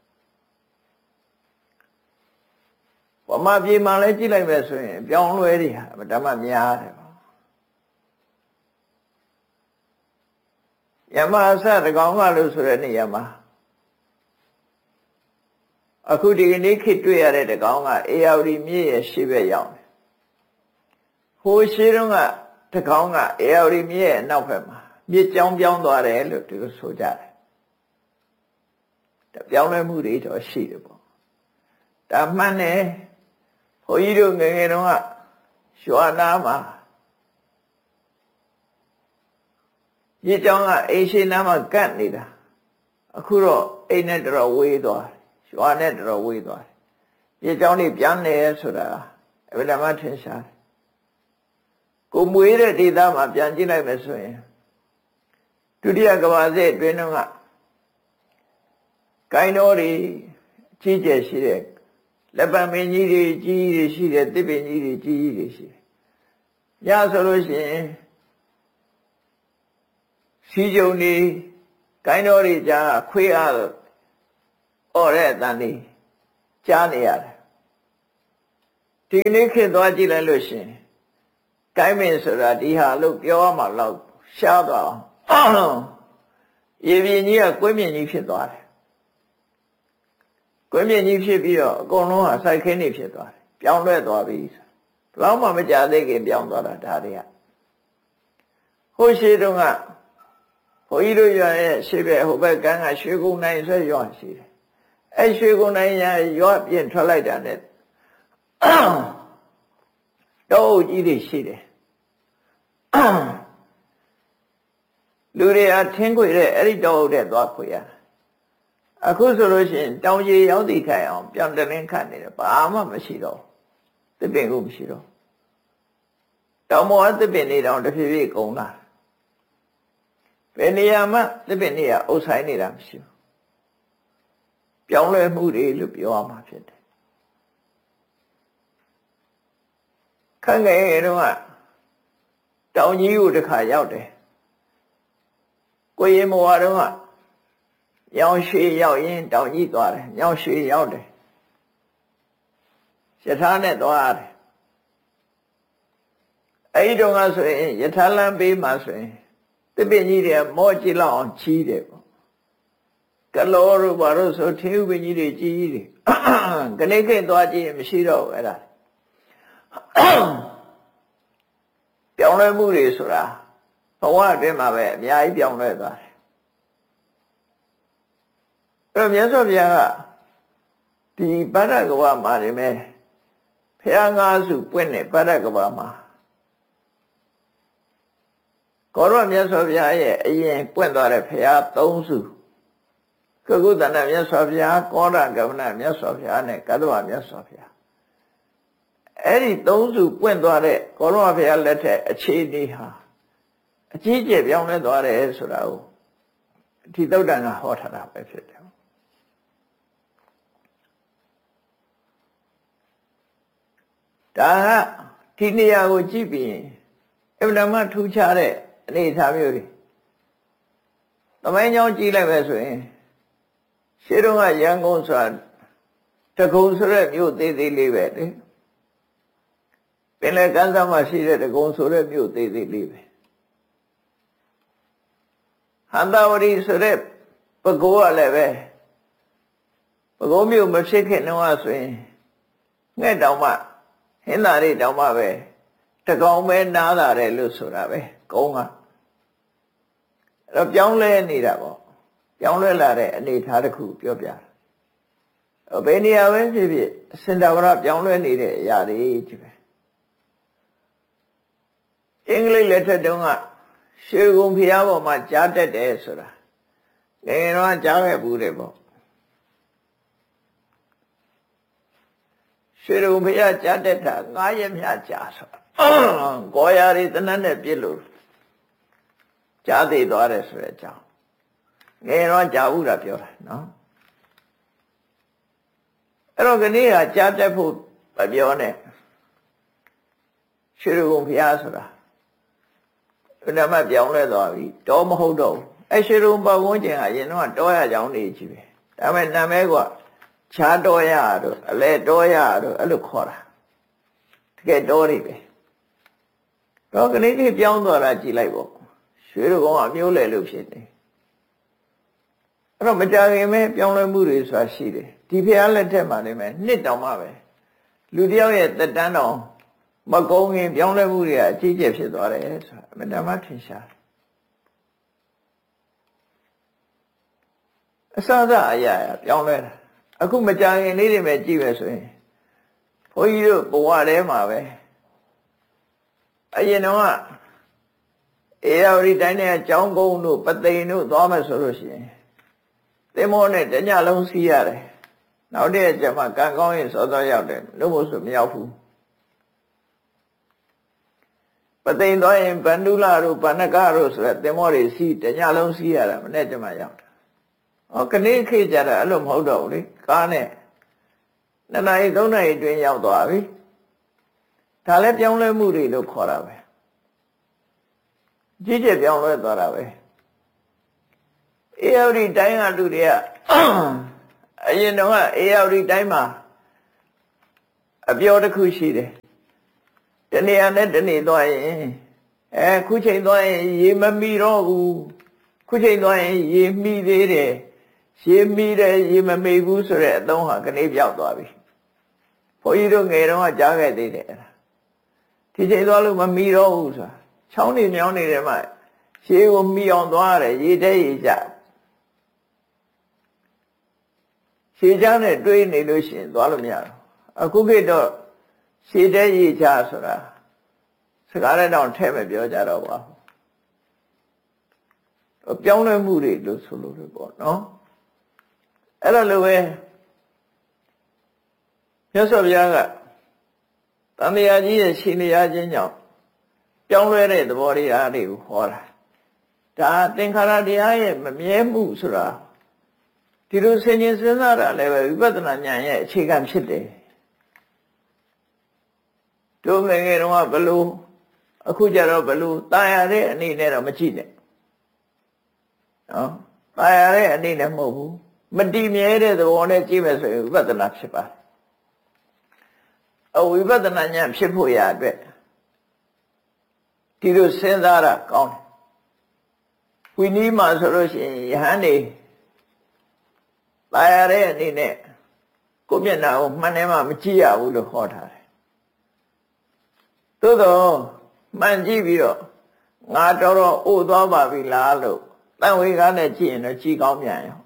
ဗမာပြည်မှာလည်းကြည့်လိုက်မယ်ဆိုရင်အပြောင်းလွဲတွေဟာဓမ္မများတယ်ယမအစတကောင်ကလို့ဆိုတဲ့နေရာမှာအခုဒီကနေ့ခေတ်တွေ့ရတဲ့တကောင်ကအေယာဝတီမြစ်ရဲ့ရှေ့ဘက်ရောက်တယ်ဟိုရှေ့တုန်းကတကောင်ကအေယာဝတီမြစ်ရဲ့နောက်ဘက်မှာမြစ်ကြောင်းပြောင်းသွားတယ်လို့ဒီလိုဆိုကြတယ်ပြောင်းလဲမှုတွေတော့ရှိတယ်ပေါ့ဒါမှန်တယ်ဘုန်းကြီးတို့ငယ်ငယ်တုန်းကရွာနာမှာမြစ်ကြောင်းကအိမ်ရှိနားမှာကတ်နေတာအခုတော့အိမ်နဲ့တော်ဝေးသွားရွာနဲ့တော်ဝေးသွားမြစ်ကြောင်းလေးပြန်နေဆိုတာအဗလာမထင်ရှားတယ်ကိုမွေးတဲ့ဒေသမှာပြန်ကြည့်လိုက်မယ်ဆိုရင်ဒုတိယကမ္ဘာစစ်အတွင်းကကိုင်းတော်တွေကြီးကျယ်ရှိတဲ့လက်ပံမင်းကြီးတွေကြီးရှိတဲ့တစ်ပင်ကြီးတွေကြီးရှိတယ်ညဆိုလို့ရှိရင်စီကြုံနေကိုင်းတော်ကြီးကြားခွေးအားအော်တဲ့အတန်လေးကြားနေရတယ်ဒီနေ့ခေတ်သွားကြည့်လိုက်လို့ရှင်ကိုင်းမင်းဆိုတာဒီဟာလို့ပြောရမှာတော့ရှားသွားအောင်ရေပြင်းကြီးကကွင်းမြင့်ကြီးဖြစ်သွားတယ်ကွင်းမြင့်ကြီးဖြစ်ပြီးတော့အကုန်လုံးဟာစိုက်ခင်းနေဖြစ်သွားတယ်ပြောင်းလဲသွားပြီဘယ်တော့မှမကြသေးခင်ပြောင်းသွားတာဒါတွေကဟိုရှိတုန်းကဘုန်းကြီးတို့ရွာရဲ့ရှေ့ဘက်ဟိုဘက်ကန်းကရွှေကုန်းနိုင်ဆွဲရွာရှိတယ်အဲရွှေကုန်းနိုင်ရွာပြင်ထွက်လိုက်တာနဲ့တောအုပ်ကြီးတွေရှိတယ်လူတွေအထင်းခွေတဲ့အဲ့ဒီတောအုပ်တဲ့သွားခွေရအခုဆိုလို့ရှိရင်တောင်ကြီးရောက်တည်ထိုင်အောင်ပြောင်းတလင်းခတ်နေတယ်ဘာမှမရှိတော့သစ်ပင်ကိုမရှိတော့တောင်ပေါ်သစ်ပင်တွေတောင်တစ်ဖြည်းဖြည်းကုန်လာဘယ်နေရာမှသစ်ပင်တွေကအုပ်ဆိုင်နေတာမရှိဘူးပြောင်းလဲမှုတွေလို့ပြောရမှာဖြစ်တယ်ခန့်ငယ်တုန်းကတောင်ကြီးကိုတစ်ခါရောက်တယ်ကိုရင်မဝါတုန်းကညောင်ရွှေရောက်ရင်တောင်ကြီးသွားတယ်ညောင်ရွှေရောက်တယ်ယထာနဲ့သွားတယ်အဲ့ဒီတုန်းကဆိုရင်ယထာလမ်းပေးမှဆိုရင်သစ်ပင်ကြီးတွေမောကြည့်လောက်အောင်ချီးတယ်ပေါ့ကလောတို့ဘာလို့ဆိုထင်းဥပင်ကြီးတွေကြီးကြီးတွေကနေခိတ်သွားကြည့်ရင်မရှိတော့ဘူးအဲ့ဒါပြောင်းလဲမှုတွေဆိုတာဘဝအတွင်းမှာပဲအများကြီးပြောင်းလဲသွားတယ်အဲ့တော့မြတ်စွာဘုရားကဒီဗဒ္ဒကဝမှာနေမယ်ဖះငါးစုပွင့်တဲ့ဗဒ္ဒကဝမှာကောရမြတ်စွာဘုရားရဲ့အရင်ပွင့်သွားတဲ့ဖះသုံးစုကုက္ကုတဏမြတ်စွာဘုရားကောရကမဏမြတ်စွာဘုရားနဲ့ကတ္တဝမြတ်စွာဘုရားအဲ့ဒီသုံးစုပွင့်သွားတဲ့ကောရမဘုရားလက်ထက်အခြေအနေဟာအကြီးကျယ်ပြောင်းလဲသွားတယ်ဆိုတာကိုဒီသုတ်တန်ကဟောထားတာပဲဖြစ်တယ်ဒါကဒီနေရာကိုကြည့်ပြီးအမှန်မှထူးခြားတဲ့အနေအထားမျိုးတွေသမိုင်းကြောင်းကြည့်လိုက်ပဲဆိုရင်ရှေးတုန်းကရန်ကုန်ဆိုတာတကုံဆိုတဲ့မြို့သေးသေးလေးပဲလေပင်လယ်ကမ်းစပ်မှာရှိတဲ့တကုံဆိုတဲ့မြို့သေးသေးလေးပဲဟန္တာဝတီဆိုတဲ့ပဲခူးကလည်းပဲပဲခူးမြို့မဖြစ်ခင်တုန်းကဆိုရင်ငှက်တောင်မှဟင်းသာတွေတောင်မှပဲတကောင်ပဲနားလာတယ်လို့ဆိုတာပဲကုန်းကအဲ့တော့ပြောင်းလဲနေတာပေါ့ပြောင်းလဲလာတဲ့အနေအထားတစ်ခုပြောပြဘယ်နေရာပဲဖြစ်ဖြစ်အစင်တဝရပြောင်းလဲနေတဲ့အရာတွေကြီးပဲအင်္ဂလိပ်လက်ထက်တုန်းကရွှေကုံဖျားပေါ်မှာကြားတက်တယ်ဆိုတာငယ်ငယ်တော့ကြားခဲ့ဘူးတယ်ပေါ့ရွှေကုံဖျားကြားတက်တာ9 ရက်မြကြာဆိုတာကိုရာရီတနတ်နဲ့ပြစ်လို့ကြားသိသွားတယ်ဆိုတဲ့အကြောင်းငယ်တော့ကြားဘူးတာပြောတာနော်အဲ့တော့ကနေ့ကကြားတက်ဖို့မပြောနဲ့ရွှေကုံဖျားဆိုတာဘယ်မှပြောင်းလဲသွားပြီတောမဟုတ်တော့ဘူးအဲ့ရွှေကုံပတ်ဝန်းကျင်ကအရင်တော့တောရကြောင်းနေကြီးပဲဒါပေမဲ့နာမည်ကခြားတောရတို့အလဲတောရတို့အဲ့လိုခေါ်တာတကယ်တောတွေပဲတော့ကနေ့ကြီးပြောင်းသွားတာကြည်လိုက်ပေါ့ရွှေကုံကအမျိုးလေလို့ဖြစ်တယ်အဲ့တော့မကြခင်ပဲပြောင်းလဲမှုတွေဆိုတာရှိတယ်ဒီဖျားလက်ထက်မှာနေမယ်နှစ်တောင်မှပဲလူတယောက်ရဲ့သက်တမ်းတော်မကုန်းခင်ပြောင်းလဲမှုတွေကအကြီးကျယ်ဖြစ်သွားတယ်ဆိုတာအမှန်တမ်းထင်ရှားအစစအရာပြောင်းလဲတာအခုမကြခင်လေးတွေပဲကြည့်ပဲဆိုရင်ဘုန်းကြီးတို့ဘဝထဲမှာပဲအရင်တော့အေရဝတီတိုင်းနဲ့ကျောင်းကုန်းတို့ပသိမ်တို့သွားမယ်ဆိုလို့ရှိရင်သင်္ဘောနဲ့တညလုံးစီးရတယ်နောက်တည့်ကျမှကံကောင်းရင်စောစောရောက်တယ်လို့မို့ဆိုမရောက်ဘူးပသိမ်သွားရင်ဗန္ဓုလတို့ဗန္နကတို့ဆိုတဲ့သင်္ဘောတွေစီးတညလုံးစီးရတာမနေ့ကျမှရောက်တာဟောကနေ့ခေတ်ကြတာအဲ့လိုမဟုတ်တော့ဘူးလေကားနဲ့2 နာရီ 3 နာရီတွင်ရောက်သွားပြီဒါလည်းပြောင်းလဲမှုတွေလို့ခေါ်တာပဲကြီးကျယ်ပြောင်းလဲသွားတာပဲအေယဝတီတိုင်းကလူတွေကအရင်တော့အေယဝတီတိုင်းမှာအပြောတစ်ခုရှိတယ်တနေရာနဲ့တနေသွားရင်ခုချိန်သွားရင်ရေမမီတော့ဘူးခုချိန်သွားရင်ရေမီသေးတယ်ရေမီတယ်ရေမမေဘူးဆိုတဲ့အသုံးဟာကနေပြောက်သွားပြီဘုန်းကြီးတို့ငယ်တုန်းကကြားခဲ့သေးတယ်ဒီချိန်သွားလို့မမီတော့ဘူးဆိုတာချောင်းနေမြောင်းနေတယ်မှရေကိုမီအောင်သွားရတယ်ရေတဲ့ရေကြရေချမ်းနဲ့တွေးနေလို့ရှိရင်သွားလို့မရဘူးအခုခေတ်တော့ရေတဲ့ရေချဆိုတာစကားနဲ့တော့ထဲ့မပြောကြတော့ပါဘူးပြောင်းလဲမှုတွေလို့ဆိုလို့ရပေါ့နော်အဲ့ဒါလိုပဲမြတ်စွာဘုရားကတန်မြာကြီးရဲ့ရှင်လျာခြင်းကြောင့်ပြောင်းလဲတဲ့သဘောတရားတွေကိုဟောတာဒါသင်္ခါရတရားရဲ့မမြဲမှုဆိုတာဒီလိုဆင်ခြင်စဉ်းစားတာလည်းပဲဝိပဿနာဉာဏ်ရဲ့အခြေခံဖြစ်တယ်တို့ငယ်ငယ်တုန်းကဘလို့အခုကြတော့ဘလို့တာယာတဲ့အနေနဲ့တော့မကြည့်နဲ့နော်တာယာတဲ့အနေနဲ့မဟုတ်ဘူးမတည်မြဲတဲ့သဘောနဲ့ကြည့်မယ်ဆိုရင်ဝိပဿနာဖြစ်ပါတယ်အဝိပဿနာဉာဏ်ဖြစ်ဖို့ရအတွက်ဒီလိုစဉ်းစားတာကောင်းတယ်ဝိနည်းမှာဆိုလို့ရှိရင်ယဟန်နေတာယာတဲ့အနေနဲ့ကိုယ့်မျက်နှာကိုမှန်တယ်မှမကြည့်ရဘူးလို့ဟောထားတယ်သို့တော့မှန်ကြည့်ပြီးတော့ငါတော်တော်အို့သွားပါပြီလားလို့တန်ဝေကားနဲ့ကြည့်ရင်တော့ကြည်ကောင်းပြန်ရော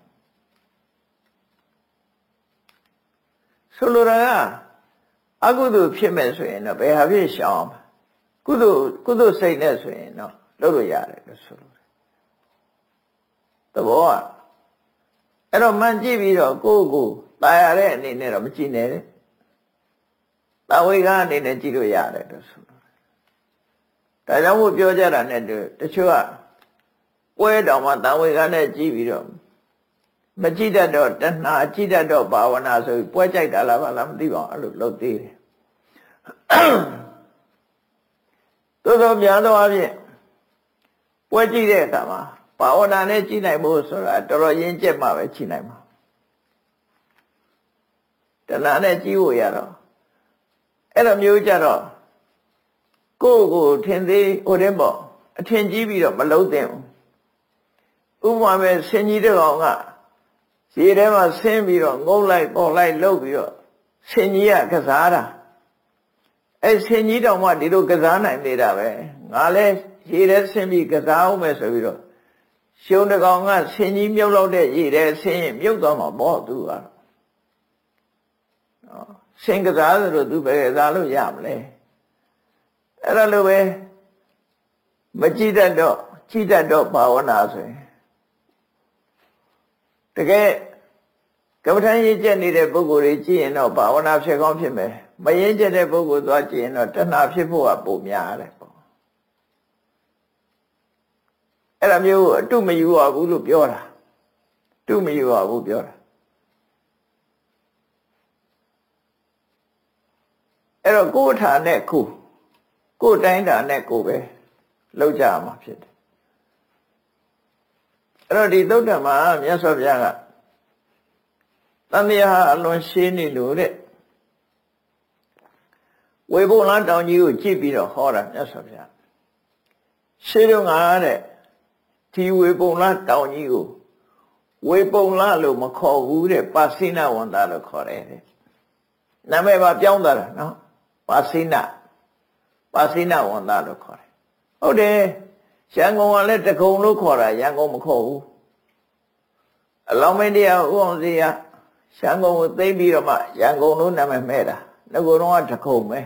ဆိုလိုတာကအကုသိုလ်ဖြစ်မဲ့ဆိုရင်တော့ဘယ်ဟာဖြစ်ရှောင်မှာကုသိုလ်စိတ်နဲ့ဆိုရင်တော့လုပ်လို့ရတယ်လို့ဆိုလိုတယ်သဘောကအဲ့တော့မှန်ကြည့်ပြီးတော့ကိုယ့်ကိုတာယာတဲ့အနေနဲ့တော့မကြည့်နဲ့တဲ့တန်ဝေကားအနေနဲ့ကြည့်လို့ရတယ်လို့ဆိုလိုတယ်ဒါကြောင့်မို့ပြောကြတာနဲ့တချို့ကပွဲတော်မှာတန်ဝေကားနဲ့ကြည့်ပြီးတော့မကြည့်တတ်တော့တဏှာကြည့်တတ်တော့ဘာဝနာဆိုပြီးပွဲကြိုက်တာလားဘာလားမသိပါဘူးအဲ့လိုလုပ်သေးတယ်သို့သောများသောအားဖြင့်ပွဲကြည့်တဲ့အခါမှာဘာဝနာနဲ့ကြည့်နိုင်ဖို့ဆိုတာတော်တော်ရင်းကျက်မှပဲကြည့်နိုင်မှာတဏှာနဲ့ကြည့်ဖို့ရတော့အဲ့လိုမျိုးကြတော့ကိုယ့်ကိုထင်သေးဟိုတဲ့ပေါ့အထင်ကြီးပြီးတော့မလုံးသင့်ဘူးဥပမာပဲဆင်ကြီးတဲ့ကောင်ကရေထဲမှာဆင်းပြီးတော့ငုံလိုက်ပေါ်လိုက်လှုပ်ပြီးတော့ဆင်ကြီးကကစားတာအဲ့ဆင်ကြီးတောင်မှဒီလိုကစားနိုင်နေတာပဲငါလဲရေထဲဆင်းပြီးကစားအောင်မယ်ဆိုပြီးတော့ရှုံးတကောင်ကဆင်ကြီးမြုပ်လောက်တဲ့ရေထဲဆင်းရင်မြုပ်သွားမှာပေါ့သူကဆင်ကစားဆိုတော့သူပဲကစားလို့ရမလဲအဲ့ဒါလိုပဲမကြည့်တတ်တော့ဘာဝနာဆိုရင်တကယ်ကမ္မထမ်းရေးကျက်နေတဲ့ပုဂ္ဂိုလ်တွေကြည့်ရင်တော့ဘာဝနာဖြစ်ကောင်းဖြစ်မယ်မရေးကျက်တဲ့ပုဂ္ဂိုလ်သွားကြည့်ရင်တော့တဏှာဖြစ်ဖို့ကပိုများတယ်ပေါ့အဲ့ဒါမျိုးအတုမယူရဘူးလို့ပြောတာတုမယူရဘူးပြောတာအဲ့တော့ကိုယ်ထာနဲ့ကိုယ်တိုင်းတာနဲ့ကိုယ်ပဲလောက်ကြမှာဖြစ်တယ်အဲ့တော့ဒီသုတ္တမှာမြတ်စွာဘုရားကတန်တရားအလွန်ရှင်းနေလို့တဲ့ဝေဘုံလတောင်ကြီးကိုကြည့်ပြီးတော့ဟောတာမြတ်စွာဘုရားရှင်းတော့ငါတဲ့ဒီဝေဘုံလတောင်ကြီးကိုဝေဘုံလလို့မခေါ်ဘူးတဲ့ပါစိနဝန္တာလို့ခေါ်တယ်တဲ့နာမည်ပါပြောင်းသွားတာနော်ပါစိနဝန္တာလို့ခေါ်တယ်ဟုတ်တယ်ရန်ကုန်ကလည်းတကုံလို့ခေါ်တာရန်ကုန်မခေါ်ဘူးအလောင်းမင်းတရားဥအောင်စီကရန်ကုန်ကိုသိမ့်ပြီးတော့မှရန်ကုန်လို့နာမည်မဲ့တာငကိုယ်တော့တကုံပဲ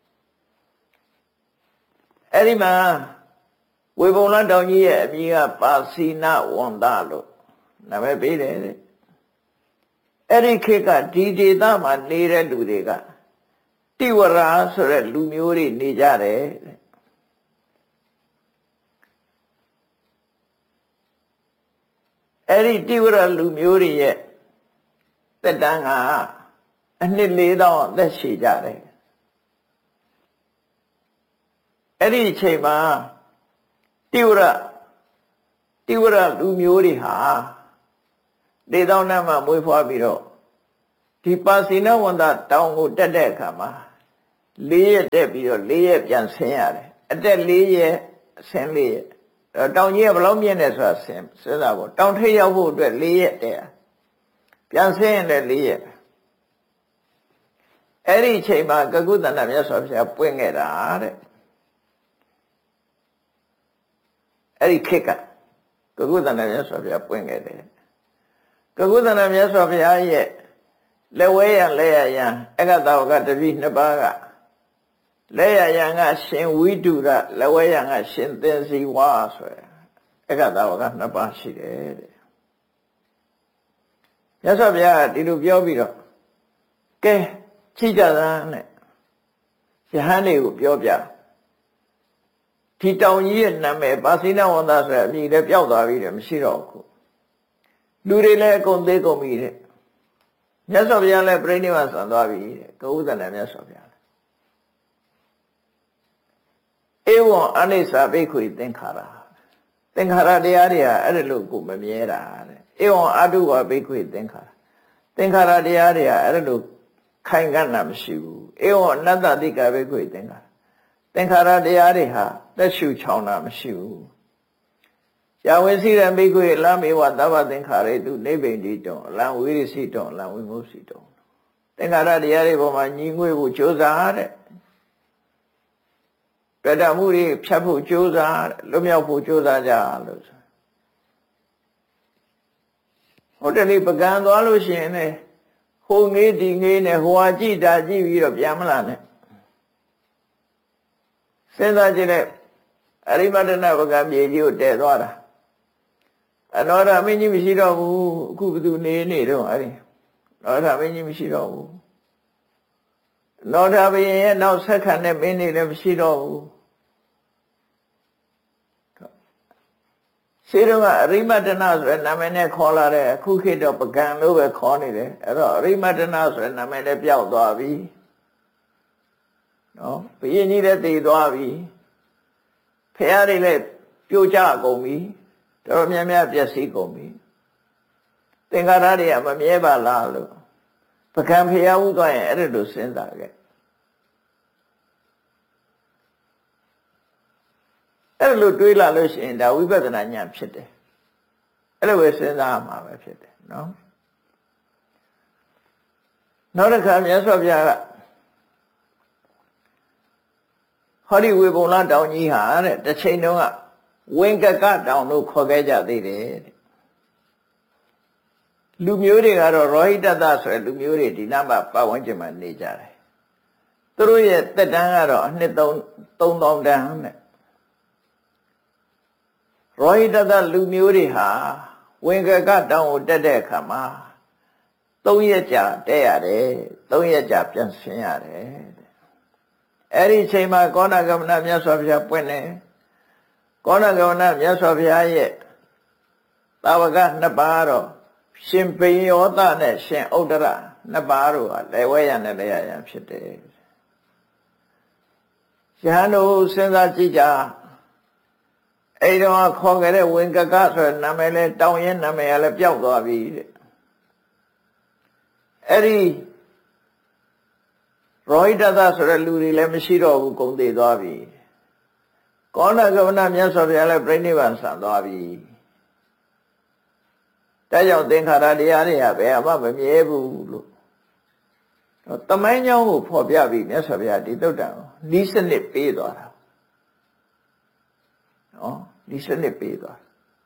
အဲ့ဒီမှာဝေဘုံလတောင်ကြီးရဲ့အမည်ကပါစီနာဝန္တာလို့နာမည်ပေးတယ်တဲ့အဲ့ဒီခေတ်ကဒီဒေသမှာနေတဲ့လူတွေကတိဝရာဆိုတဲ့လူမျိုးတွေနေကြတယ်တဲ့အဲ့ဒီတိဝရလူမျိုးတွေရဲ့သက်တမ်းကအနှစ်4000အသက်ရှည်ကြတယ်အဲ့ဒီအချိန်မှာတိဝရလူမျိုးတွေဟာဒေသောနတ်မှာမွေးဖွားပြီးတော့ဒီပါစီနဝန္တတောင်ကိုတက်တဲ့အခါမှာ၄ရက်တက်ပြီးတော့၄ရက်ပြန်ဆင်းရတယ်အတက်၄ရက်အဆင်း၄ရက်တောင်ကြီးကဘယ်လောက်မြင့်တယ်ဆိုတာစဉ်းစားဖို့တောင်ထိပ်ရောက်ဖို့အတွက်၄ရက်တက်ရပြန်ဆင်းရင်လည်း၄ရက်အဲ့ဒီအချိန်မှာကကုသန္တမြတ်စွာဘုရားပွင့်ခဲ့တာတဲ့အဲ့ဒီခေတ်ကကုသန္တမြတ်စွာဘုရားပွင့်ခဲ့တယ်ကကုသန္တမြတ်စွာဘုရားရဲ့လက်ဝဲရလက်ရယံအက္ခတဝကတပိနှစ်ပါးကလက်ရယံကရှင်ဝိတုရလက်ဝဲရံကရှင်သင်္စီဝါဆိုရယ်အက္ခတဝကနှစ်ပါးရှိတယ်တဲ့မြတ်စွာဘုရားဒီလိုပြောပြီးတော့ကဲကြည့်ကြသမ်းနဲ့ယဟန်တွေကိုပြောပြဒီတောင်ကြီးရဲ့နာမည်ပါစီနဝန္တဆိုတဲ့အမည်လည်းပျောက်သွားပြီတဲ့မရှိတော့ဘူးလူတွေလည်းအကုန်သေးကုန်ပြီတဲ့မြတ်စွာဘုရားလည်းပြိဋိဘဆံသွားပြီတဲ့ကဥဒ္ဒနာမြတ်စွာဘုရားဧဝံအနိစ္စဘိက္ခုသင်္ခါရသင်္ခါရတရားတွေဟာအဲ့ဒါလို့ကိုမမြဲတာတဲ့ဧဝံအတုဝဘိက္ခုသင်္ခါရသင်္ခါရတရားတွေဟာအဲ့ဒါလို့ခိုင်ခံ့တာမရှိဘူးဧဝံအနတ္တတိကဘိက္ခုသင်္ခါရသင်္ခါရတရားတွေဟာသက်ရှုချောင်တာမရှိဘူးယာဝေစီရံဘိက္ခုလမေဝသဗ္ဗသင်္ခါရေတုနိဗ္ဗိန္တိတောအလံဝိရိစိတောအလံဝိမုတ်စိတောသင်္ခါရတရားတွေပေါ်မှာညီငွေဖို့ကြိုးစားတဲ့ပြတ္တမှုတွေဖြတ်ဖို့ကြိုးစားတဲ့လွတ်မြောက်ဖို့ကြိုးစားကြလို့ဆိုဟိုတနေ့ပကံသွားလို့ရှိရင်လည်းဟိုငေးဒီငေးနဲ့ဟိုဟာကြည့်တာကြည့်ပြီးတော့ပြန်မလာနဲ့စဉ်းစားကြည့်လိုက်အရိမတနာပကံမြေကြီးကိုတည်သွားတာအနောဒမင်းကြီးမရှိတော့ဘူးအခုဘသူနေတော့အဲ့ဒီနောဒမင်းကြီးမရှိတော့ဘူးနောဒဘုရင်ရဲ့နောက်ဆက်ခံတဲ့မင်းတွေလည်းမရှိတော့ဘူးရှိတော့အရိမတနာဆိုတဲ့နာမည်နဲ့ခေါ်လာတဲ့အခုခေတ်တော့ပကံလို့ပဲခေါ်နေတယ်အဲ့တော့အရိမတနာဆိုတဲ့နာမည်လည်းပျောက်သွားပြီနော်ဘုရင်ကြီးလည်းတည်သွားပြီဖះတွေလည်းပြိုကျကုန်ပြီတော်များများပျက်စီးကုန်ပြီသင်္ခါရတွေကမမြဲပါလားလို့ပကံဖះဥသွားရင်အဲ့ဒါလိုစဉ်းစားခဲ့အဲ့လိုတွေးလာလို့ရှိရင်ဒါဝိပဿနာဉာဏ်ဖြစ်တယ်အဲ့လိုပဲစဉ်းစားမှာပဲဖြစ်တယ်နော်နောက်တစ်ခါမြတ်စွာဘုရားကဟောဒီဝေဘုံလတောင်ကြီးဟာတဲ့တစ်ချိန်တုန်းကဝင်္ကကတောင်လို့ခေါ်ခဲ့ကြသေးတယ်တဲ့လူမျိုးတွေကတော့ရောဟိတတဆိုတဲ့လူမျိုးတွေဒီနားမှာပတ်ဝန်းကျင်မှာနေကြတယ်သူတို့ရဲ့သက်တမ်းကတော့အနှစ်3000တန်းနဲ့ရောဟိတတလူမျိုးတွေဟာဝင်္ကကတောင်ကိုတက်တဲ့အခါမှာ3ရက်ကြာတက်ရတယ်3ရက်ကြာပြန်ဆင်းရတယ်အဲ့ဒီအချိန်မှာကောဏဂမနမြတ်စွာဘုရားပွင့်တယ်ကောဏဂမနမြတ်စွာဘုရားရဲ့တာဝကနှစ်ပါးတော့ရှင်ပိယောသနဲ့ရှင်ဥဒ္ဒရနှစ်ပါးတို့ဟာလက်ဝဲရနဲ့လက်ရရဖြစ်တယ်ယဟန်တို့စဉ်းစားကြည့်ကြအဲ့တော့ခေါ်ခဲ့တဲ့ဝင်္ကကဆိုတဲ့နာမည်လဲတောင်းရင်နာမည်ကလည်းပျောက်သွားပြီတဲ့အဲ့ဒီရောဟိတတဆိုတဲ့လူတွေလည်းမရှိတော့ဘူးကုန်သေးသွားပြီကောဏဂမနမြတ်စွာဘုရားလည်းပြိဋိဘံဆံသွားပြီဒါကြောင့်သင်္ခါရတရားတွေဟာဘယ်မှမမြဲဘူးလို့တမိုင်းကြောင်းကိုဖော်ပြပြီးမြတ်စွာဘုရားဒီသုတ်တံကိုဤစနစ်ပေးသွားတာနော်ဤစနစ်ပေးသွား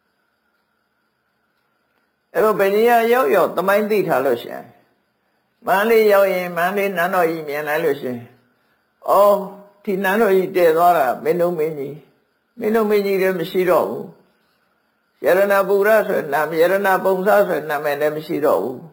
အဲ့တော့ဘယ်နေရာရောက်တမိုင်းသိထားလို့ရှိရင်မန္တလေးရောက်ရင်မန္တလေးနန်းတော်ကြီးမြင်လိုက်လို့ရှိရင်အော်ဒီနန်းတော်ကြီးတည်သွားတာမင်းတို့မင်းကြီးလည်းမရှိတော့ဘူးယရဏပူရဆိုတဲ့နာမည်ယရဏပုံစားဆိုတဲ့နာမည်လည်းမရှိတော့ဘူး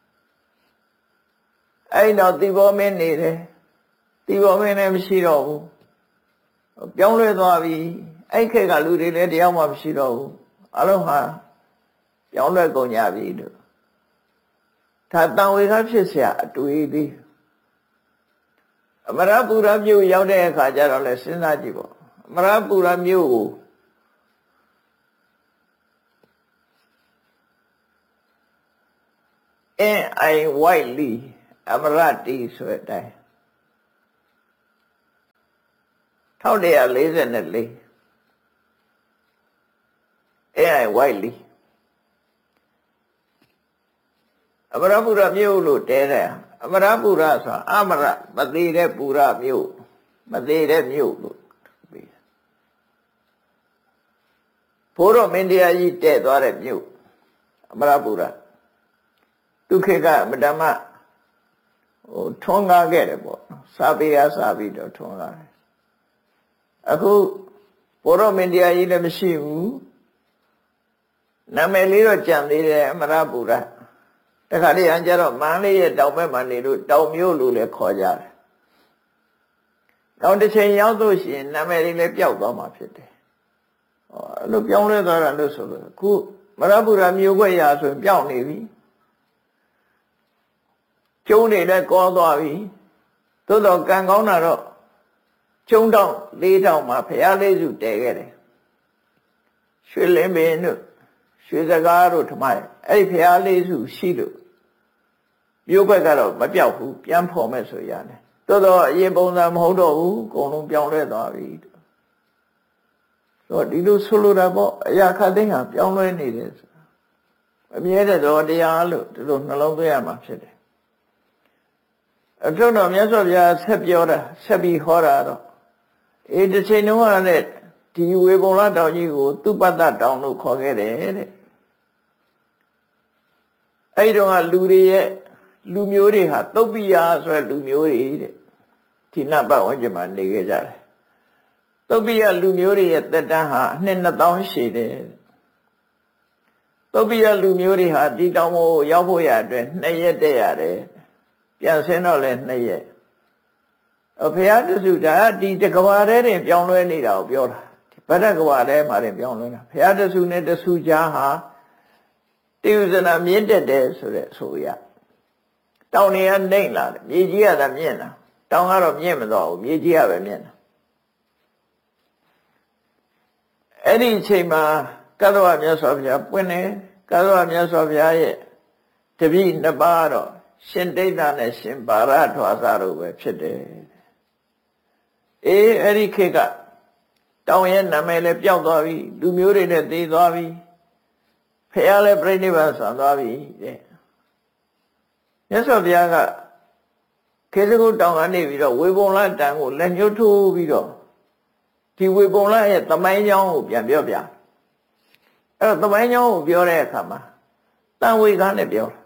အဲ့တော့တိဘောမင်းနေတယ်တိဘောမင်းလည်းမရှိတော့ဘူးပြောင်းလဲသွားပြီအဲ့ခေတ်ကလူတွေလည်းတယောက်မှမရှိတော့ဘူးအလုံးဟာပြောင်းလဲကုန်ကြပြီလို့ဒါတန်ဝေခဖြစ်เสียအတွေ့သေးအမရပူရမြို့ရောက်တဲ့အခါကျတော့လဲစဉ်းစားကြည့်ပေါ့အမရပူရမြို့ကို N.I. Whiteley အမရတီဆိုတဲ့အတိုင်း1144 N.I. Whiteley အမရပူရမြို့လို့တဲတယ်အမရပူရဆိုတာအမရမသေးတဲ့ပူရမြို့မသေးတဲ့မြို့လို့ပြီးဘိုးတော်မင်းတရားကြီးတဲ့သွားတဲ့မြို့အမရပူရဒုခေကမတ္တမထွန်းကားခဲ့တယ်ပေါ့စာပေအားစာပြီးတော့ထွန်းကားတယ်အခုဘိုးတော်မင်းတရားကြီးလည်းမရှိဘူးနာမည်လေးတော့ကြံသေးတယ်အမရပူရတခါတည်းအကျတော့မန်းလေးရဲ့တောင်ဘက်မှာနေလို့တောင်မြို့လို့လည်းခေါ်ကြတယ်နောက်တစ်ချိန်ရောက်လို့ရှိရင်နာမည်လေးလည်းပျောက်သွားမှာဖြစ်တယ်အဲ့လိုပြောင်းလဲသွားတာလို့ဆိုလို့အခုမရပူရမြို့ခွက်ရာဆိုရင်ပျောက်နေပြီကျုံးနေလည်းကောသွားပြီသို့တော့ကံကောင်းတာတော့ကျုံးတောင်လေးတောင်မှာဖရာလေးစုတည်ခဲ့တယ်ရွှေလင်းပင်တို့ရွှေစကားတို့ထမရဲ့အဲ့ဒီဖရာလေးစုရှိလို့မြို့ဘက်ကတော့မပြောက်ဘူးပြန်ဖော်မဲ့ဆိုရတယ်သို့တော့အရင်ပုံစံမဟုတ်တော့ဘူးအကုန်လုံးပြောင်းလဲသွားပြီဆိုတော့ဒီလိုဆိုလိုတာပေါ့အရာခတ်သိမ်းဟာပြောင်းလဲနေတယ်ဆိုတာအမြဲတည်းတရားလို့ဒီလိုနှလုံးသွင်းရမှာဖြစ်တယ်အထုံတော်မြတ်စွာဘုရားဆက်ပြောတာဆက်ပြီးဟောတာတော့တစ်ချိန်တုန်းကလည်းဒီဝေဘုံလတောင်ကြီးကိုသူပတ္တတောင်လို့ခေါ်ခဲ့တယ်တဲ့အဲ့ဒီတော့ကလူတွေရဲ့လူမျိုးတွေဟာသုတ်ပိယဆိုတဲ့လူမျိုးတွေတဲ့ဒီနတ်ပတ်ဝန်းကျင်မှာနေခဲ့ကြတယ်သုတ်ပိယလူမျိုးတွေရဲ့သက်တမ်းဟာအနှစ်2000ရှည်တယ်သုတ်ပိယလူမျိုးတွေဟာဒီတောင်ကိုရောက်ဖို့ရအတွက်2ရက်တည်းရတယ်ပြန်ဆင်းတော့လဲ2ရက်ဘုရားတဆူဒါဒီတကဘာထဲတင်ပြောင်းလဲနေတာကိုပြောတာဒီဗဒ္ဒကဘာထဲမှာတင်ပြောင်းလဲတာဘုရားတဆူနဲ့တဆူကြားဟာတိဥဇနာမြင့်တက်တယ်ဆိုတဲ့ဆိုရတောင်တွေကနှိမ့်လာတယ်မြေကြီးကသာမြင့်လာတောင်ကတော့မြင့်မတော့ဘူးမြေကြီးကပဲမြင့်လာအဲ့ဒီအချိန်မှာကသဝမြတ်စွာဘုရားပွင့်တယ်ကသဝမြတ်စွာဘုရားရဲ့တပည့်နှစ်ပါးတော့ရှင်ဒိဋ္ဌနဲ့ရှင်ပါရထွာစာတို့ပဲဖြစ်တယ်အဲ့ဒီခေတ်ကတောင်ရဲ့နာမည်လည်းပျောက်သွားပြီလူမျိုးတွေလည်းသေသွားပြီဖះလည်းပြိဋိဘံဆံသွားပြီတဲ့မြတ်စွာဘုရားကခေစကုတောင်ကနေပြီးတော့ဝေဘုံလတန်ကိုလက်ညှိုးထိုးပြီးတော့ဒီဝေဘုံလရဲ့သမိုင်းကြောင်းကိုပြန်ပြောပြအဲ့တော့သမိုင်းကြောင်းကိုပြောတဲ့အခါမှာတန်ဝေကားနဲ့ပြော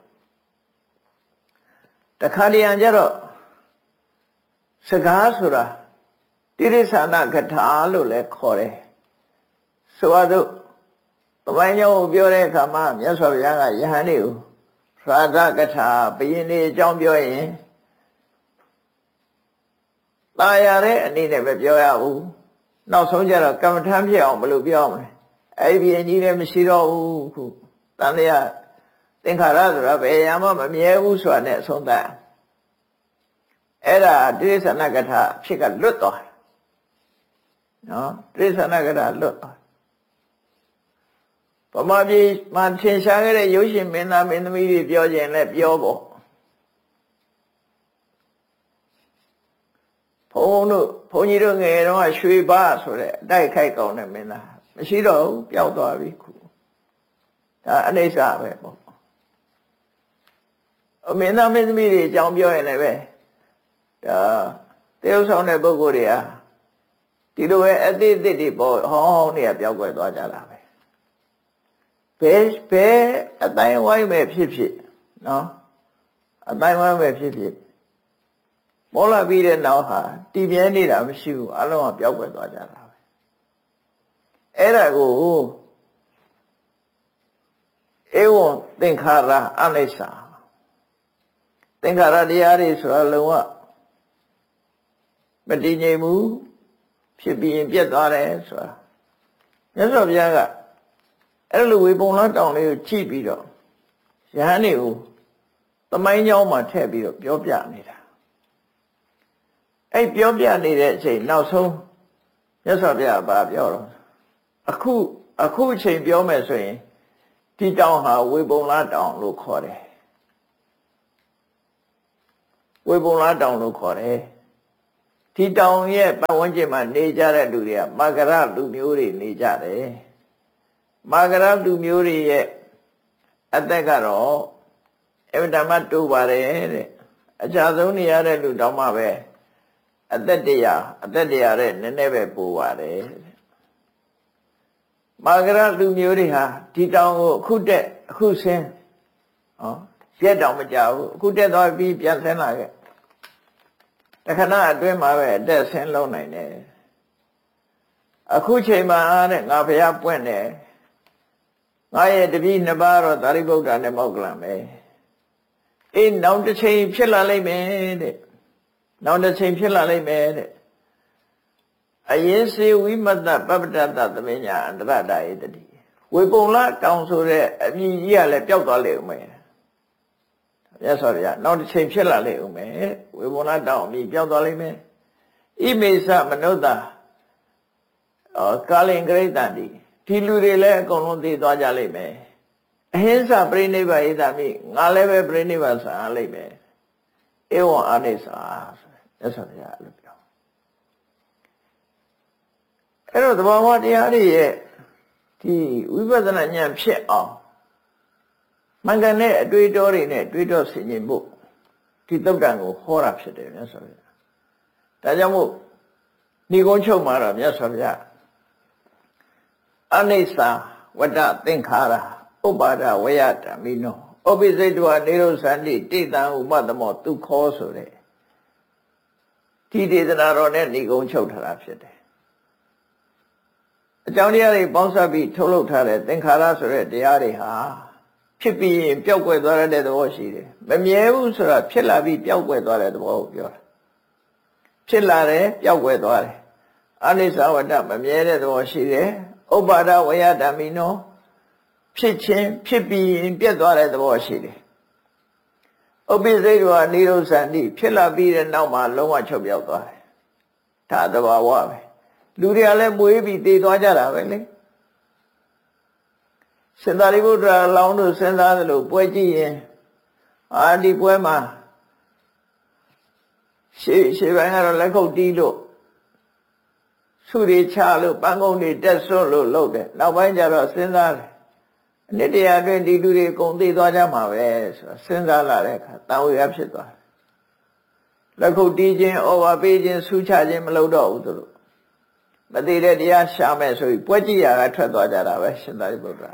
တခါတည်းကျတော့စကားဆိုတာတိရိစ္ဆာနကထာလို့လည်းခေါ်တယ်ဆိုတော့သမိုင်းကြောင်းကိုပြောတဲ့အခါမှာမြတ်စွာဘုရားကယဟန်တွေကိုရာဂကထာဘယင်းနေအကြောင်းပြောရင်ตายရတဲ့အနေနဲ့ပဲပြောရဘူးနောက်ဆုံးကျတော့ကမ္မထမ်းဖြစ်အောင်ဘယ်လိုပြောမလဲအဲ့ဒီဘယင်းကြီးလည်းမရှိတော့ဘူးခုတန်တရားသင်္ခါရဆိုတာဘယ်အရာမှမမြဲဘူးဆိုတာနဲ့အဆုံးသတ်အဲ့ဒါတိရစ္ဆာနကထာဖြစ်ကလွတ်သွားနော်တိရစ္ဆာနကထာလွတ်သွားဗမာပြည်မှာထင်ရှားခဲ့တဲ့ရုပ်ရှင်မင်းသားမင်းသမီးတွေပြောခြင်းလဲပြောပေါ့ဘုန်းကြီးတို့ငယ်တော့ရွှေပါဆိုတဲ့အတိုက်ခိုက်ကောင်းတဲ့မင်းသားမရှိတော့ဘူးပျောက်သွားပြီခုဒါအနိစ္စပဲပေါ့မင်းသားမင်းသမီးတွေအကြောင်းပြောရင်လည်းပဲဒါတယောက်ဆောင်တဲ့ပုဂ္ဂိုလ်တွေဟာဒီလိုပဲအတိတ်တွေပေါ့ဟောင်းနေရပျောက်ကွယ်သွားကြတာပဲဘယ်အတိုင်းဝိုင်းပဲဖြစ်ဖြစ်နော်အတိုင်းဝိုင်းပဲဖြစ်ဖြစ်ပေါ်လာပြီးတဲ့နောက်ဟာတည်မြဲနေတာမရှိဘူးအလုံးကပျောက်ကွယ်သွားကြတာပဲအဲ့ဒါကိုဧဝံသင်္ခါရအနိစ္စသင်္ခါရတရားတွေဆိုတာလုံးဝမတည်ငြိမ်ဘူးဖြစ်ပြီးရင်ပြတ်သွားတယ်ဆိုတာမြတ်စွာဘုရားကအဲ့လိုဝေပုံလတောင်လေးကိုကြည့်ပြီးတော့ယဟန်တွေကိုသမိုင်းကြောင်းမှာထည့်ပြီးတော့ပြောပြနေတာအဲ့ပြောပြနေတဲ့အချိန်နောက်ဆုံးမြတ်စွာဘုရားကပြောတော့အခုအချိန်ပြောမယ်ဆိုရင်ဒီတောင်ဟာဝေပုံလတောင်လို့ခေါ်တယ်ဝေပုံလားတောင်လို့ခေါ်တယ်ဒီတောင်ရဲ့ပတ်ဝန်းကျင်မှာနေကြတဲ့လူတွေကမာဂရလူမျိုးတွေနေကြတယ်မာဂရလူမျိုးတွေရဲ့အသက်ကတော့အမှန်တမ်းတိုးပါတယ်တဲ့အကြဆုံးနေရတဲ့လူတောင်မှပဲအသက်တရားတဲ့နည်းနည်းပဲပိုပါတယ်မာဂရလူမျိုးတွေဟာဒီတောင်ကိုအခုတက်အခုဆင်းရက်တောင်မကြဘူးအခုတက်သွားပြီးပြန်ဆင်းလာခဲ့တခဏအတွင်းမှာပဲအသက်ဆင်းလုံးနိုင်တယ်အခုချိန်မှာတဲ့ငါဘုရားပွင့်တယ်ငါရဲ့တပည့်နှစ်ပါးတော့သာရိပုတ္တရာနဲ့မောက္ကလံပဲအေးနောက်တစ်ချိန်ဖြစ်လာလိမ့်မယ်တဲ့နောက်တစ်ချိန်ဖြစ်လာလိမ့်မယ်တဲ့အရင်စေဝိမတ္တပပ္ပတ္တသမညာအန္တရတဧတတိဝေပုံလားတောင်ဆိုတဲ့အမည်ကြီးကလည်းပျောက်သွားလိမ့်မယ်မြတ်စွာဘုရားနောက်တစ်ချိန်ဖြစ်လာလိမ့်မယ်ဝေပုံလားတောင်အမည်ပျောက်သွားလိမ့်မယ်ဣမေသမနုဿကာလင်္ဂရိတံတိဒီလူတွေလည်းအကုန်လုံးသိသွားကြလိမ့်မယ်အဟိစ္စပြိနိဗ္ဗာဣဒမိငါလည်းပဲပြိနိဗ္ဗာန်ဆံရလိမ့်မယ်ဧဝံအာနိစ္စမြတ်စွာဘုရားအဲ့လိုပြောအဲ့တော့သဘာဝတရားတွေရဲ့ဒီဝိပဿနာဉာဏ်ဖြစ်အောင်မှန်ကန်တဲ့အတွေ့အကြုံတွေနဲ့တွေးတောဆင်ခြင်ဖို့ဒီသုတ်တံကိုဟောတာဖြစ်တယ်မြတ်စွာဘုရားဒါကြောင့်မို့ဏိကုံးချုပ်မှာတော့မြတ်စွာဘုရားအနိစ္စဝတ္တသင်္ခါရဥပါဒဝယဓမ္မိနောဩပိစိတဝနေရုသန္တိတိတံဥပသမောဒုက္ခောဆိုတဲ့ဒီဒေသနာတော်နဲ့ဏိကုံးချုပ်ထားတာဖြစ်တယ်အကြောင်းတရားတွေပေါင်းစပ်ပြီးထုတ်လုပ်ထားတဲ့သင်္ခါရဆိုတဲ့တရားတွေဟာဖြစ်ပြီးရင်ပျောက်ကွယ်သွားတဲ့သဘောရှိတယ်မမြဲဘူးဆိုတာဖြစ်လာပြီးပျောက်ကွယ်သွားတဲ့သဘောကိုပြောတာဖြစ်လာတယ်ပျောက်ကွယ်သွားတယ်အနိစ္စဝတ္တမမြဲတဲ့သဘောရှိတယ်ဥပါဒဝယဓမ္မိနောဖြစ်ခြင်းဖြစ်ပြီးရင်ပြတ်သွားတဲ့သဘောရှိတယ်ဥပိစိတ်တော်နိရောဓန္တိဖြစ်လာပြီးတဲ့နောက်မှာလုံးဝချုပ်ပြောက်သွားတယ်ဒါသဘာဝပဲလူတွေကလည်းမွေးပြီးတည်သွားကြတာပဲလေရှင်သာရိပုတ္တရာလောင်းတို့စဉ်းစားသလိုပွဲကြည့်ရင်ဒီပွဲမှာရှေ့ပိုင်းကတော့လက်ခုပ်တီးလို့ဆုတွေချလို့ပန်းကုန်းတွေတက်ဆွလို့လုပ်တယ်နောက်ပိုင်းကျတော့စဉ်းစားတယ်အနည်းတရားအတွင်းဒီလူတွေအကုန်သိသွားကြမှာပဲဆိုတော့စဉ်းစားလာတဲ့အခါတန်ဝေရဖြစ်သွားတယ်လက်ခုပ်တီးခြင်းဩဝါပေးခြင်းဆုချခြင်းမလုပ်တော့ဘူးသူတို့မသိတဲ့တရားရှာမယ်ဆိုပြီးပွဲကြည့်ရတာထွက်သွားကြတာပဲရှင်သာရိပုတ္တရာ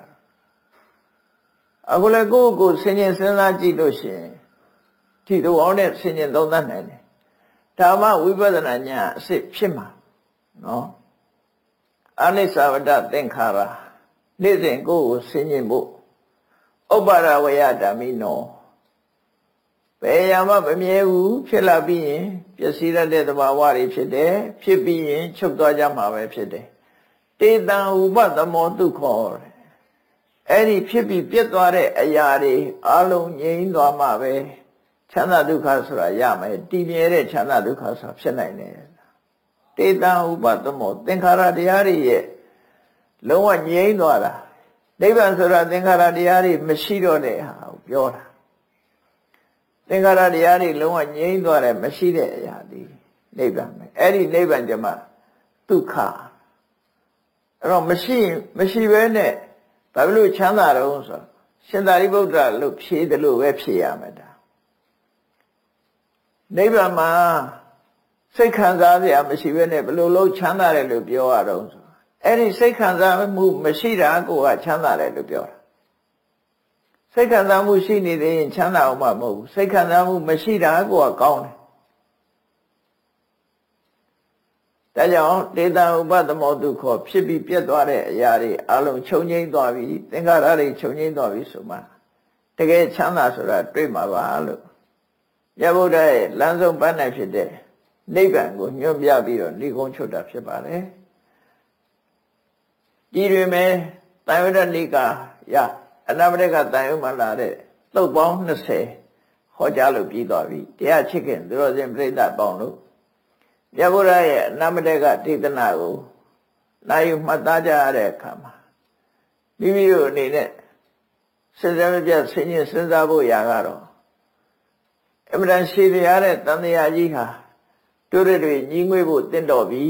အခုလည်းကိုယ့်ကိုယ်ဆင်ခြင်စဉ်းစားကြည့်လို့ရှိရင်ဒီလိုအောင်နဲ့ဆင်ခြင်သုံးသပ်နိုင်တယ်ဒါမှဝိပဿနာဉာဏ်အစစ်ဖြစ်မှာနော်အနိစ္စဝတ္တသင်္ခါရနေ့စဉ်ကိုယ်ကိုဆင်ခြင်ဖို့ဥပါဒဝယဓမ္မိနောဘယ်ရာမှမမြဲဘူးဖြစ်လာပြီးရင်ပျက်စီးရတဲ့သဘာဝတွေဖြစ်တယ်ဖြစ်ပြီးရင်ချုပ်သွားကြမှာပဲဖြစ်တယ်တေတံဥပသမောဒုက္ခောအဲ့ဒီဖြစ်ပြီးပြတ်သွားတဲ့အရာတွေအလုံးငြိမ်းသွားမှပဲချမ်းသာဒုက္ခဆိုတာရမယ်တည်မြဲတဲ့ချမ်းသာဒုက္ခဆိုတာဖြစ်နိုင်တယ်တေတံဥပသမောသင်္ခါရတရားတွေရဲ့လုံးဝငြိမ်းသွားတာနိဗ္ဗာန်ဆိုတာသင်္ခါရတရားတွေမရှိတော့တဲ့ဟာကိုပြောတာသင်္ခါရတရားတွေလုံးဝငြိမ်းသွားတယ်မရှိတဲ့အရာဒီနိဗ္ဗာန်ပဲအဲ့ဒီနိဗ္ဗာန်ကျမှဒုက္ခအဲ့တော့မရှိဘဲနဲ့ဘာဖြစ်လို့ချမ်းသာတော့ဆိုရှင်သာရိပုတ္တရာလို့ဖြေတယ်လို့ပဲဖြေရမှာဒါနိဗ္ဗာန်မှာစိတ်ခံစားစရာမရှိဘဲနဲ့ဘယ်လိုလုပ်ချမ်းသာတယ်လို့ပြောရတော့ဆိုအဲ့ဒီစိတ်ခံစားမှုမရှိတာကိုကချမ်းသာတယ်လို့ပြောတာစိတ်ခံစားမှုရှိနေသေးရင်ချမ်းသာအောင်မဟုတ်ဘူးစိတ်ခံစားမှုမရှိတာကိုကကောင်းတယ်ဒါကြောင့်တေတံဥပသမောဒုက္ခောဖြစ်ပြီးပြတ်သွားတဲ့အရာတွေအလုံးချုပ်ငြိမ်းသွားပြီသင်္ခါရတွေချုပ်ငြိမ်းသွားပြီဆိုမှတကယ်ချမ်းသာဆိုတာတွေ့မှာပါလို့မြတ်ဗုဒ္ဓရဲ့လမ်းဆုံးပန်းနိုင်ဖြစ်တဲ့နိဗ္ဗာန်ကိုညွှန်ပြပြီးတော့ဏိကုံးချုပ်တာဖြစ်ပါတယ်ဒီတွင်မဲ့တန်ဝရဏိကာယအနာမရကတန်ရုံမှလာတဲ့သုတ်ပေါင်း20ဟောကြားလို့ပြီးသွားပြီတရားချစ်ခင်သူတော်စင်ပြိဿပေါင်းလို့မြတ်ဗုဒ္ဓရဲ့အနာမရကဒေသနာကိုနိုင်ယူမှတ်သားကြရတဲ့အခါမှာမိမိတို့အနေနဲ့စဉ်းစားမပြတ်ဆင်ခြင်စဉ်းစားဖို့ရာကတော့အမှန်တန်ရှည်ရတဲ့တန်တရားကြီးဟာတို့တွေညီငွေ့ဖို့တင့်တော်ပြီ